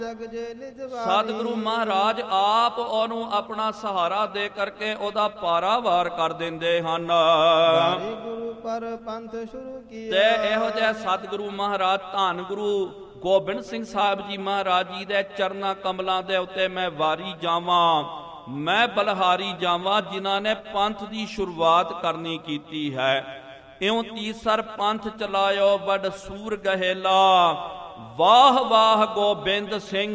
ਸਤਿਗੁਰੂ ਮਹਾਰਾਜ ਆਪ ਉਹਨੂੰ ਆਪਣਾ ਸਹਾਰਾ ਦੇ ਕਰਕੇ ਉਹਦਾ ਪਾਰਾਵਾਰ ਕਰ ਦਿੰਦੇ ਹਨ। ਤੇ ਇਹੋ ਜਿਹੇ ਸਤਿਗੁਰੂ ਮਹਾਰਾਜ ਧੰਨ ਗੁਰੂ ਗੋਬਿੰਦ ਸਿੰਘ ਸਾਹਿਬ ਜੀ ਮਹਾਰਾਜ ਜੀ ਦੇ ਚਰਨਾਂ ਕਮਲਾਂ ਦੇ ਉੱਤੇ ਮੈਂ ਵਾਰੀ ਜਾਵਾਂ, ਮੈਂ ਬਲਹਾਰੀ ਜਾਵਾਂ, ਜਿਨ੍ਹਾਂ ਨੇ ਪੰਥ ਦੀ ਸ਼ੁਰੂਆਤ ਕਰਨੀ ਕੀਤੀ ਹੈ। ਇਉਂ ਤੀਸਰ ਪੰਥ ਚਲਾਇਓ ਵੱਡ ਸੂਰ ਗਹੇਲਾ, ਵਾਹ ਵਾਹ ਗੋਬਿੰਦ ਸਿੰਘ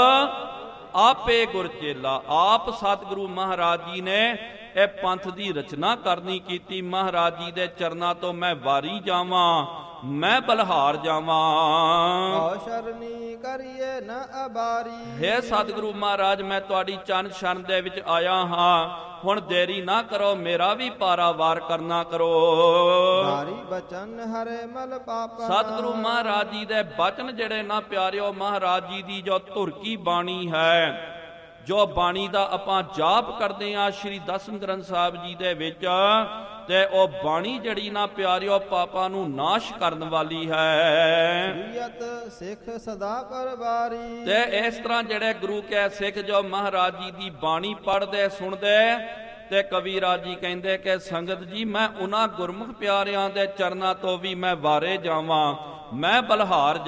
ਆਪੇ ਗੁਰ ਚੇਲਾ। ਆਪ ਸਤਿਗੁਰੂ ਮਹਾਰਾਜ ਜੀ ਨੇ ਇਹ ਪੰਥ ਦੀ ਰਚਨਾ ਕਰਨੀ ਕੀਤੀ। ਮਹਾਰਾਜ ਜੀ ਦੇ ਚਰਨਾਂ ਤੋਂ ਮੈਂ ਵਾਰੀ ਜਾਵਾਂ, ਮੈਂ ਬਲਹਾਰ ਜਾਵਾਂ। ਸ਼ਰਨੀ ਕਰੀਏ ਨਾ ਅਬਾਰੀ। ਹੇ ਸਤਿਗੁਰੂ ਮਹਾਰਾਜ, ਮੈਂ ਤੁਹਾਡੀ ਚਰਨ ਸ਼ਰਨ ਦੇ ਵਿੱਚ ਆਇਆ ਹਾਂ, ਹੁਣ ਦੇਰੀ ਨਾ ਕਰੋ, ਮੇਰਾ ਵੀ ਪਾਰਾਵਾਰ ਕਰਨਾ ਕਰੋ। ਮਾਰੀ ਬਚਨ ਹਰੇ ਮਲ ਪਾਪਾ। ਸਤਿਗੁਰੂ ਮਹਾਰਾਜ ਜੀ ਦੇ ਬਚਨ ਜਿਹੜੇ ਨਾ ਪਿਆਰਿਓ, ਮਹਾਰਾਜ ਜੀ ਦੀ ਜੋ ਧੁਰ ਕੀ ਬਾਣੀ ਹੈ, ਜੋ ਬਾਣੀ ਦਾ ਆਪਾਂ ਜਾਪ ਕਰਦੇ ਹਾਂ ਸ਼੍ਰੀ ਦਸਮ ਗ੍ਰੰਥ ਸਾਹਿਬ ਜੀ ਦੇ ਵਿੱਚ, ਤੇ ਉਹ ਬਾਣੀ ਜਿਹੜੀ ਨਾ ਪਿਆਰਿਓ ਪਾਪਾਂ ਨੂੰ ਨਾਸ਼ ਕਰਨ ਵਾਲੀ ਹੈ। ਸਿੱਖ ਸਦਾ ਪਰਵਾਰੀ। ਤੇ ਇਸ ਤਰ੍ਹਾਂ ਜਿਹੜੇ ਗੁਰੂ ਕੈ ਸਿੱਖ ਜੋ ਮਹਾਰਾਜ ਜੀ ਦੀ ਬਾਣੀ ਪੜ੍ਹਦੇ ਸੁਣਦੇ, ਤੇ ਕਵੀ ਰਾਜ ਜੀ ਕਹਿੰਦੇ ਕਿ ਸੰਗਤ ਜੀ, ਮੈਂ ਉਹਨਾਂ ਗੁਰਮੁਖ ਪਿਆਰਿਆਂ ਦੇ ਚਰਨਾਂ ਤੋਂ ਵੀ ਮੈਂ ਵਾਰੇ ਜਾਵਾਂ, ਮੈਂ ਬਲਹਾਰ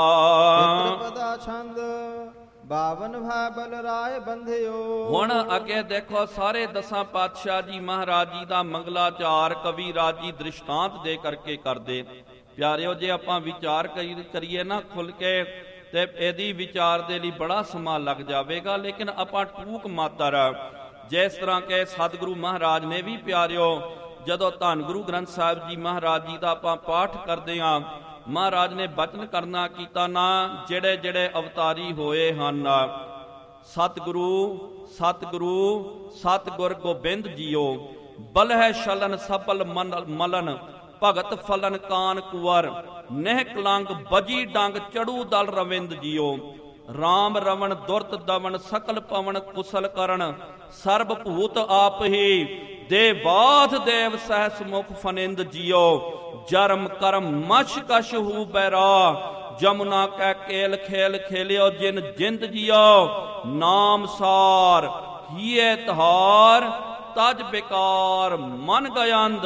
ਜਾਵਾਂ। ਛੰਦ ਬਾਵਨ ਭਾਬਲ ਰਾਏ ਬੰਧਿਓ। ਹੁਣ ਅੱਗੇ ਦੇਖੋ, ਸਾਰੇ ਦਸਾਂ ਪਾਤਸ਼ਾਹ ਜੀ ਮਹਾਰਾਜ ਜੀ ਦਾ ਮੰਗਲਾਚਾਰ ਕਵੀ ਰਾਜ ਜੀ ਦ੍ਰਿਸ਼ਟਾਂਤ ਦੇ ਕਰਕੇ ਕਰਦੇ। ਪਿਆਰਿਓ, ਜੇ ਆਪਾਂ ਵਿਚਾਰ ਕਰੀਏ ਨਾ ਖੁੱਲ ਕੇ, ਤੇ ਇਹਦੀ ਵਿਚਾਰ ਦੇ ਲਈ ਬੜਾ ਸਮਾਂ ਲੱਗ ਜਾਵੇਗਾ, ਲੇਕਿਨ ਆਪਾਂ ਟੂਕ ਮਾਤਰ ਜਿਸ ਤਰ੍ਹਾਂ ਕਿ ਸਤਿਗੁਰੂ ਮਹਾਰਾਜ ਨੇ ਵੀ ਪਿਆਰਿਓ, ਜਦੋਂ ਧੰਨ ਗੁਰੂ ਗ੍ਰੰਥ ਸਾਹਿਬ ਜੀ ਮਹਾਰਾਜ ਜੀ ਦਾ ਆਪਾਂ ਪਾਠ ਕਰਦੇ ਹਾਂ, ਮਹਾਰਾਜ ਨੇ ਬਚਨ ਕਰਨਾ ਕੀਤਾ ਨਾ, ਜਿਹੜੇ ਜਿਹੜੇ ਅਵਤਾਰੀ ਹੋਏ ਹਨ, ਸਤਿਗੁਰੂ ਸਤਿਗੁਰੂ ਸਤਿਗੁਰ ਗੋਬਿੰਦ ਜੀਓ, ਬਲਹਿ ਛਲਨ ਸਫਲ ਮਲਨ ਭਗਤ ਫਲਨ ਕਾਨ ਕੁਵਰ, ਨਹਿ ਕਲੰਗ ਬਜੀ ਡੰਗ ਚੜੂ ਦਲ ਰਵਿੰਦ ਜੀਓ, ਰਾਮ ਰਵਣ ਦੁਰਤ ਦਵਨ ਸਕਲ ਪਵਨ ਕੁਸਲ ਕਰਨ, ਸਰਬ ਭੂਤ ਆਪ ਹੀ ਦੇ ਬਾਧ ਦੇਵ ਸਹਿਸ ਮੁਖ ਫਨਿੰਦ ਜੀਓ, ਜਰਮ ਕਰਮ ਮਛ ਕਛ ਹੂ ਬੈਰਾ, ਜਮੁਨਾ ਕੈ ਕੇਲ ਖੇਲ ਖੇਲਿਓ ਜਿਨ ਜਿੰਦ ਜੀਓ, ਨਾਮ ਸਾਰ ਹੀਏ ਤਹਾਰ ਤਜ ਬੇਕਾਰ ਮਨ ਗਯੰਦ,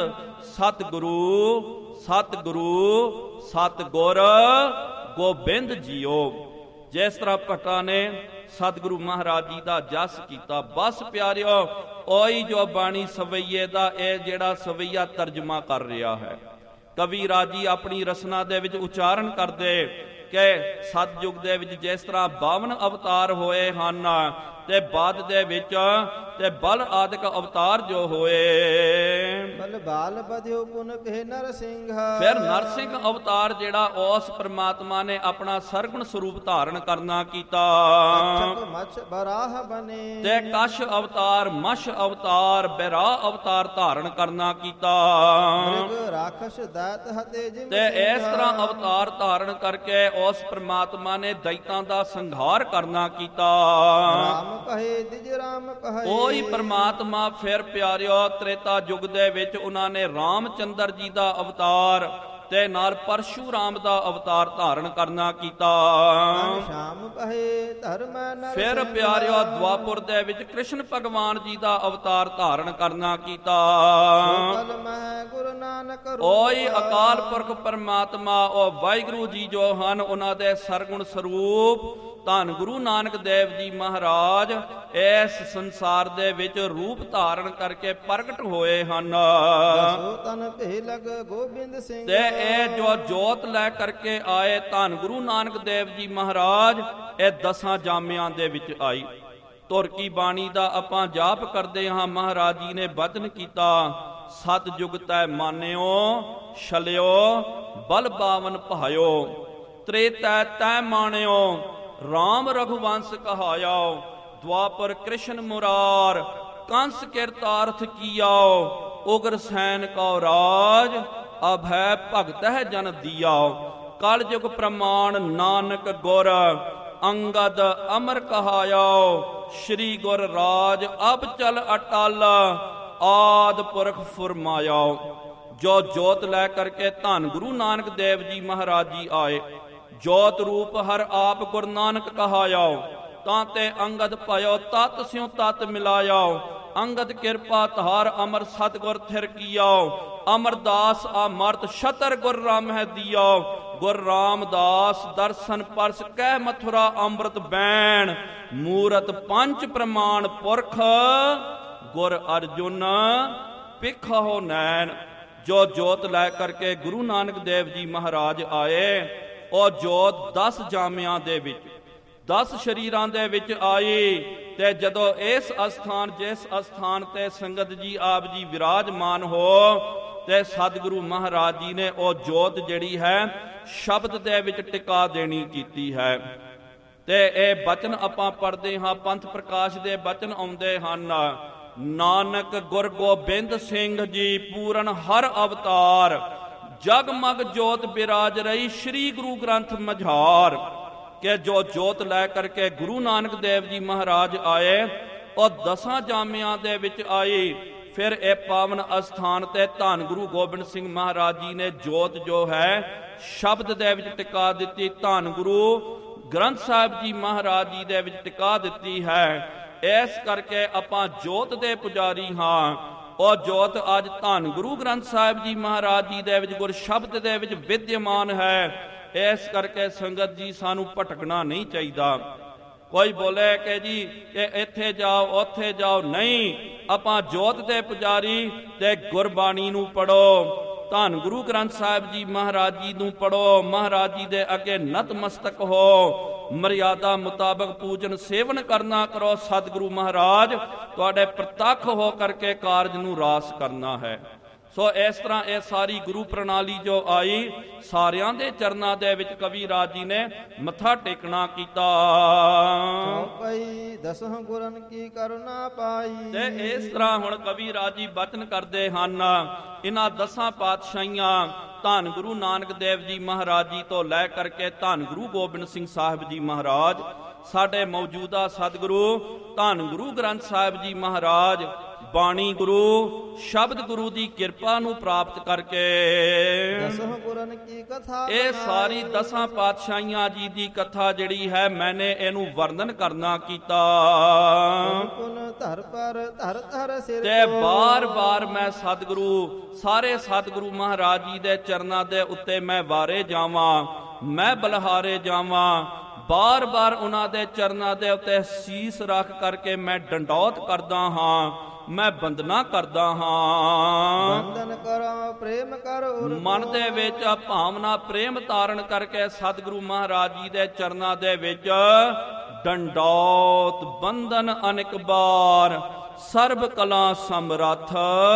ਸਤਿਗੁਰੂ ਸਤਿਗੁਰੂ ਸਤਿਗੁਰ ਗੋਬਿੰਦ ਜੀਓ। ਜਿਸ ਤਰ੍ਹਾਂ ਭੱਟਾਂ ਨੇ ਸਤਿਗੁਰੂ ਮਹਾਰਾਜ ਜੀ ਦਾ ਜਸ ਕੀਤਾ, ਬਸ ਪਿਆਰਿਓ ਉਹੀ ਜੋ ਬਾਣੀ ਸਵਈਏ ਦਾ ਇਹ ਜਿਹੜਾ ਸਵਈਆ ਤਰਜਮਾ ਕਰ ਰਿਹਾ ਹੈ। ਕਵੀ ਰਾਜੀ ਆਪਣੀ ਰਸਨਾ ਦੇ ਵਿੱਚ ਉਚਾਰਨ ਕਰਦੇ ਕਿ ਸਤਿਯੁਗ ਦੇ ਵਿੱਚ ਜਿਸ ਤਰ੍ਹਾਂ 52 ਅਵਤਾਰ ਹੋਏ ਹਨ, ਤੇ ਬਾਅਦ ਦੇ ਵਿੱਚ ਤੇ ਬਲ ਆਦਿਕ ਅਵਤਾਰ ਜੋ ਹੋਏ, ਬਲ ਬਾਲ ਬਧਿਓ ਪੁਨ ਕਹੇ ਨਰਸਿੰਘ। ਫਿਰ ਨਰਸਿੰਘ ਅਵਤਾਰ ਜਿਹੜਾ ਉਸ ਪ੍ਰਮਾਤਮਾ ਨੇ ਆਪਣਾ ਸਰਗੁਣ ਸਰੂਪ ਧਾਰਨ ਕਰਨਾ ਕੀਤਾ, ਮਛ ਬਰਾਹ ਬਨੇ। ਤੇ ਕਛ ਅਵਤਾਰ ਮਛ ਅਵਤਾਰ ਬੈਰਾਹ ਅਵਤਾਰ ਧਾਰਨ ਕਰਨਾ ਕੀਤਾ, ਰਾਖਸ਼ ਦੈਤ ਹਤੇ ਜਿਮ। ਤੇ ਇਸ ਤਰ੍ਹਾਂ ਅਵਤਾਰ ਧਾਰਨ ਕਰਕੇ ਉਸ ਪ੍ਰਮਾਤਮਾ ਨੇ ਦੈਤਾਂ ਦਾ ਸੰਘਾਰ ਕਰਨਾ ਕੀਤਾ। ਰਾਮ ਕਹੇ ਦਿਜ ਰਾਮ ਕਹੇ। ਉਹੀ ਪ੍ਰਮਾਤਮਾ ਫਿਰ ਪਿਆਰਿਓ ਤ੍ਰੇਤਾ ਯੁੱਗ ਦੇ ਵਿੱਚ ਉਹਨਾਂ ਨੇ ਰਾਮਚੰਦਰ ਜੀ ਦਾ ਅਵਤਾਰ ਤੇ ਨਾਲ ਪਰਸ਼ੂਰਾਮ ਦਾ ਅਵਤਾਰ ਧਾਰਨ ਕਰਨਾ ਕੀਤਾ। ਸ਼ਾਮ ਕਹੇ ਧਰਮ ਨਰ। ਫਿਰ ਪਿਆਰਿਓ ਦੁਆਪੁਰ ਦੇ ਵਿੱਚ ਕ੍ਰਿਸ਼ਨ ਭਗਵਾਨ ਜੀ ਦਾ ਅਵਤਾਰ ਧਾਰਨ ਕਰਨਾ ਕੀਤਾ। ਗੁਰੂ ਨਾਨਕ ਉਹੀ ਅਕਾਲ ਪੁਰਖ ਪਰਮਾਤਮਾ ਉਹ ਵਾਹਿਗੁਰੂ ਜੀ ਜੋ ਹਨ, ਉਹਨਾਂ ਦੇ ਸਰਗੁਣ ਸਰੂਪ ਧੰਨ ਗੁਰੂ ਨਾਨਕ ਦੇਵ ਜੀ ਮਹਾਰਾਜ ਇਸ ਸੰਸਾਰ ਦੇ ਵਿੱਚ ਰੂਪ ਧਾਰਨ ਕਰਕੇ ਪ੍ਰਗਟ ਹੋਏ ਹਨ। ਤੇ ਇਹ ਜੋ ਜੋਤ ਲੈ ਕਰਕੇ ਆਏ ਧੰਨ ਗੁਰੂ ਨਾਨਕ ਦੇਵ ਜੀ ਮਹਾਰਾਜ, ਇਹ 10 ਜਾਮਿਆਂ ਦੇ ਵਿੱਚ ਆਈ। ਧੁਰ ਕੀ ਬਾਣੀ ਦਾ ਆਪਾਂ ਜਾਪ ਕਰਦੇ ਹਾਂ, ਮਹਾਰਾਜ ਜੀ ਨੇ ਬਚਨ ਕੀਤਾ, ਸਤਿਯੁਗ ਤੈ ਮਾਨਿਓ ਛਲਿਓ ਬਲ ਬਾਵਨ ਭਾਇਓ, ਤ੍ਰੇਤੈ ਤੈ ਮਾਣਿਓ ਰਾਮ ਰਘੁਵੰਸ਼ ਕਹਾਇਓ, ਦੁਆਪਰ ਕ੍ਰਿਸ਼ਨ ਮੁਰਾਰ ਕੰਸ ਕਿਰਤਾਰਥ ਕੀਆਓ, ਉਗਰ ਸੈਨ ਕਉ ਰਾਜ ਅਭੈ ਭਗਤ ਹੈ ਜਨ ਦੀਆਓ, ਕਲ ਯੁਗ ਪ੍ਰਮਾਣ ਨਾਨਕ ਗੁਰ ਅੰਗਦ ਅਮਰ ਕਹਾਇਓ, ਸ਼੍ਰੀ ਗੁਰ ਰਾਜ ਅਬ ਚਲ ਅਟਲ ਆਦ ਪੁਰਖ ਫੁਰਮਾਇਓ। ਜੋ ਜੋਤ ਲੈ ਕਰਕੇ ਧੰਨ ਗੁਰੂ ਨਾਨਕ ਦੇਵ ਜੀ ਮਹਾਰਾਜ ਜੀ ਆਏ, ਜੋਤ ਰੂਪ ਹਰ ਆਪ ਗੁਰ ਨਾਨਕ ਕਹਾਇਓ, ਤਾਂ ਤੇ ਅੰਗਦ ਭਇਓ ਤਤ ਸਿਉ ਤਤ ਮਿਲਾਇਓ। ਅੰਗਦ ਕਿਰਪਾ ਧਾਰ ਅਮਰ ਸਤਿਗੁਰ ਥਿਰ ਕੀਓ, ਅਮਰਦਾਸ ਅਮਰਤ ਛਤਰ ਗੁਰ ਰਾਮ ਹੈ ਦਿਓ। ਗੁਰ ਰਾਮਦਾਸ ਦਰਸ਼ਨ ਪਰਸ ਕਹਿ ਮਥੁਰਾ ਅੰਮ੍ਰਿਤ ਬੈਣ, ਮੂਰਤ ਪੰਚ ਪ੍ਰਮਾਣ ਪੁਰਖ ਗੁਰ ਅਰਜੁਨ ਪਿਖਹੁ ਨੈਣ। ਜੋ ਜੋਤ ਲੈ ਕਰਕੇ ਗੁਰੂ ਨਾਨਕ ਦੇਵ ਜੀ ਮਹਾਰਾਜ ਆਏ, ਉਹ ਜੋਤ 10 ਜਾਮਿਆਂ ਦੇ ਵਿੱਚ 10 ਸ਼ਰੀਰਾਂ ਦੇ ਵਿੱਚ ਆਈ। ਤੇ ਜਦੋਂ ਇਸ ਅਸਥਾਨ ਜਿਸ ਅਸਥਾਨ ਤੇ ਸੰਗਤ ਜੀ ਆਪ ਜੀ ਵਿਰਾਜਮਾਨ ਹੋ, ਤੇ ਸਤਿਗੁਰੂ ਮਹਾਰਾਜ ਜੀ ਨੇ ਉਹ ਜੋਤ ਜਿਹੜੀ ਹੈ ਸ਼ਬਦ ਦੇ ਵਿੱਚ ਟਿਕਾ ਦੇਣੀ ਕੀਤੀ ਹੈ। ਤੇ ਇਹ ਬਚਨ ਆਪਾਂ ਪੜ੍ਹਦੇ ਹਾਂ, ਪੰਥ ਪ੍ਰਕਾਸ਼ ਦੇ ਬਚਨ ਆਉਂਦੇ ਹਨ। ਨਾਨਕ ਗੁਰ ਗੋਬਿੰਦ ਸਿੰਘ ਜੀ ਪੂਰਨ ਹਰ ਅਵਤਾਰ, ਜਗਮਗ ਜੋਤ ਬਿਰਾਜ ਰਹੀ ਸ੍ਰੀ ਗੁਰੂ ਗ੍ਰੰਥ ਮਝਾਰ। ਕਿ ਜੋ ਜੋਤ ਲੈ ਕਰਕੇ ਗੁਰੂ ਨਾਨਕ ਦੇਵ ਜੀ ਮਹਾਰਾਜ ਆਏ, ਉਹ 10 ਜਾਮਿਆਂ ਦੇ ਵਿੱਚ ਆਈ। ਫਿਰ ਇਹ ਪਾਵਨ ਅਸਥਾਨ ਤੇ ਧੰਨ ਗੁਰੂ ਗੋਬਿੰਦ ਸਿੰਘ ਮਹਾਰਾਜ ਜੀ ਨੇ ਜੋਤ ਜੋ ਹੈ ਸ਼ਬਦ ਦੇ ਵਿੱਚ ਟਿਕਾ ਦਿੱਤੀ, ਧੰਨ ਗੁਰੂ ਗ੍ਰੰਥ ਸਾਹਿਬ ਜੀ ਮਹਾਰਾਜ ਜੀ ਦੇ ਵਿੱਚ ਟਿਕਾ ਦਿੱਤੀ ਹੈ। ਇਸ ਕਰਕੇ ਆਪਾਂ ਜੋਤ ਦੇ ਪੁਜਾਰੀ ਹਾਂ। ਉਹ ਜੋਤ ਅੱਜ ਧੰਨ ਗੁਰੂ ਗ੍ਰੰਥ ਸਾਹਿਬ ਜੀ ਮਹਾਰਾਜ ਜੀ ਦੇ ਵਿੱਚ ਗੁਰ ਸ਼ਬਦ ਦੇ ਵਿੱਚ ਵਿਦਿਆਮਾਨ ਹੈ। ਇਸ ਕਰਕੇ ਸੰਗਤ ਜੀ ਸਾਨੂੰ ਭਟਕਣਾ ਨਹੀਂ ਚਾਹੀਦਾ। ਕੋਈ ਬੋਲੇ ਕਿ ਜੀ ਕਿ ਇੱਥੇ ਜਾਓ ਉੱਥੇ ਜਾਓ, ਨਹੀਂ। ਆਪਾਂ ਜੋਤ ਦੇ ਪੁਜਾਰੀ ਤੇ ਗੁਰਬਾਣੀ ਨੂੰ ਪੜੋ, ਧੰਨ ਗੁਰੂ ਗ੍ਰੰਥ ਸਾਹਿਬ ਜੀ ਮਹਾਰਾਜ ਜੀ ਨੂੰ ਪੜੋ, ਮਹਾਰਾਜ ਜੀ ਦੇ ਅੱਗੇ ਨਤਮਸਤਕ ਹੋ, ਮਰਿਆਦਾ ਮੁਤਾਬਕ ਪੂਜਨ ਸੇਵਨ ਕਰਨਾ ਕਰੋ। ਸਤਿਗੁਰੂ ਮਹਾਰਾਜ ਤੁਹਾਡੇ ਪ੍ਰਤੱਖ ਹੋ ਕਰਕੇ ਕਾਰਜ ਨੂੰ ਰਾਸ ਕਰਨਾ ਹੈ। ਸੋ ਇਸ ਤਰ੍ਹਾਂ ਇਹ ਸਾਰੀ ਗੁਰੂ ਪ੍ਰਣਾਲੀ ਜੋ ਆਈ, ਸਾਰਿਆਂ ਦੇ ਚਰਨਾਂ ਦੇ ਵਿੱਚ ਕਵੀ ਰਾਜ ਜੀ ਨੇ ਮੱਥਾ ਟੇਕਣਾ ਕੀਤਾ। ਚੌਪਈ 10 ਗੁਰਨ ਕੀ ਕਰੁਣਾ ਪਾਈ। ਤੇ ਇਸ ਤਰ੍ਹਾਂ ਹੁਣ ਕਵੀ ਰਾਜ ਜੀ ਬਚਨ ਕਰਦੇ ਹਨ। ਇਹਨਾਂ 10 ਪਾਤਸ਼ਾਹੀਆਂ ਧੰਨ ਗੁਰੂ ਨਾਨਕ ਦੇਵ ਜੀ ਮਹਾਰਾਜ ਜੀ ਤੋਂ ਲੈ ਕਰਕੇ ਧੰਨ ਗੁਰੂ ਗੋਬਿੰਦ ਸਿੰਘ ਸਾਹਿਬ ਜੀ ਮਹਾਰਾਜ, ਸਾਡੇ ਮੌਜੂਦਾ ਸਤਿਗੁਰੂ ਧੰਨ ਗੁਰੂ ਗ੍ਰੰਥ ਸਾਹਿਬ ਜੀ ਮਹਾਰਾਜ, ਬਾਣੀ ਗੁਰੂ ਸ਼ਬਦ ਗੁਰੂ ਦੀ ਕਿਰਪਾ ਨੂੰ ਪ੍ਰਾਪਤ ਕਰਕੇ 10 ਗੁਰਨ ਕੀ ਕਥਾ, ਇਹ ਸਾਰੀ 10 ਪਾਤਸ਼ਾਹੀਆਂ ਜੀ ਦੀ ਕਥਾ ਜਿਹੜੀ ਹੈ ਮੈਨੇ ਇਹਨੂੰ ਵਰਣਨ ਕਰਨਾ ਕੀਤਾ। ਪੁਨ ਧਰ ਪਰ ਧਰ ਧਰ ਸਿਰ ਤੇ ਬਾਰ-ਬਾਰ ਮੈਂ ਸਤਿਗੁਰੂ ਸਾਰੇ ਸਤਿਗੁਰੂ ਮਹਾਰਾਜ ਜੀ ਦੇ ਚਰਨਾਂ ਦੇ ਉੱਤੇ ਮੈਂ ਵਾਰੇ ਜਾਵਾਂ, ਮੈਂ ਬਲਹਾਰੇ ਜਾਵਾਂ। ਬਾਰ-ਬਾਰ ਉਹਨਾਂ ਦੇ ਚਰਨਾਂ ਦੇ ਉੱਤੇ ਸੀਸ ਰੱਖ ਕਰਕੇ ਮੈਂ ਡੰਡੌਤ ਕਰਦਾ ਹਾਂ, ਮੈਂ ਬੰਦਨਾ ਕਰਦਾ ਹਾਂ। ਬੰਦਨ ਕਰੋ ਪ੍ਰੇਮ ਕਰ ਮਨ ਦੇ ਵਿੱਚ ਭਾਵਨਾ ਪ੍ਰੇਮ ਧਾਰਨ ਕਰਕੇ ਸਤਿਗੁਰੂ ਮਹਾਰਾਜ ਜੀ ਦੇ ਚਰਨਾਂ ਦੇ ਵਿੱਚ ਡੰਡੌਤ ਬੰਦਨ ਅਨੇਕ ਬਾਰ, ਸਰਬ ਕਲਾ ਸਮਰੱਥ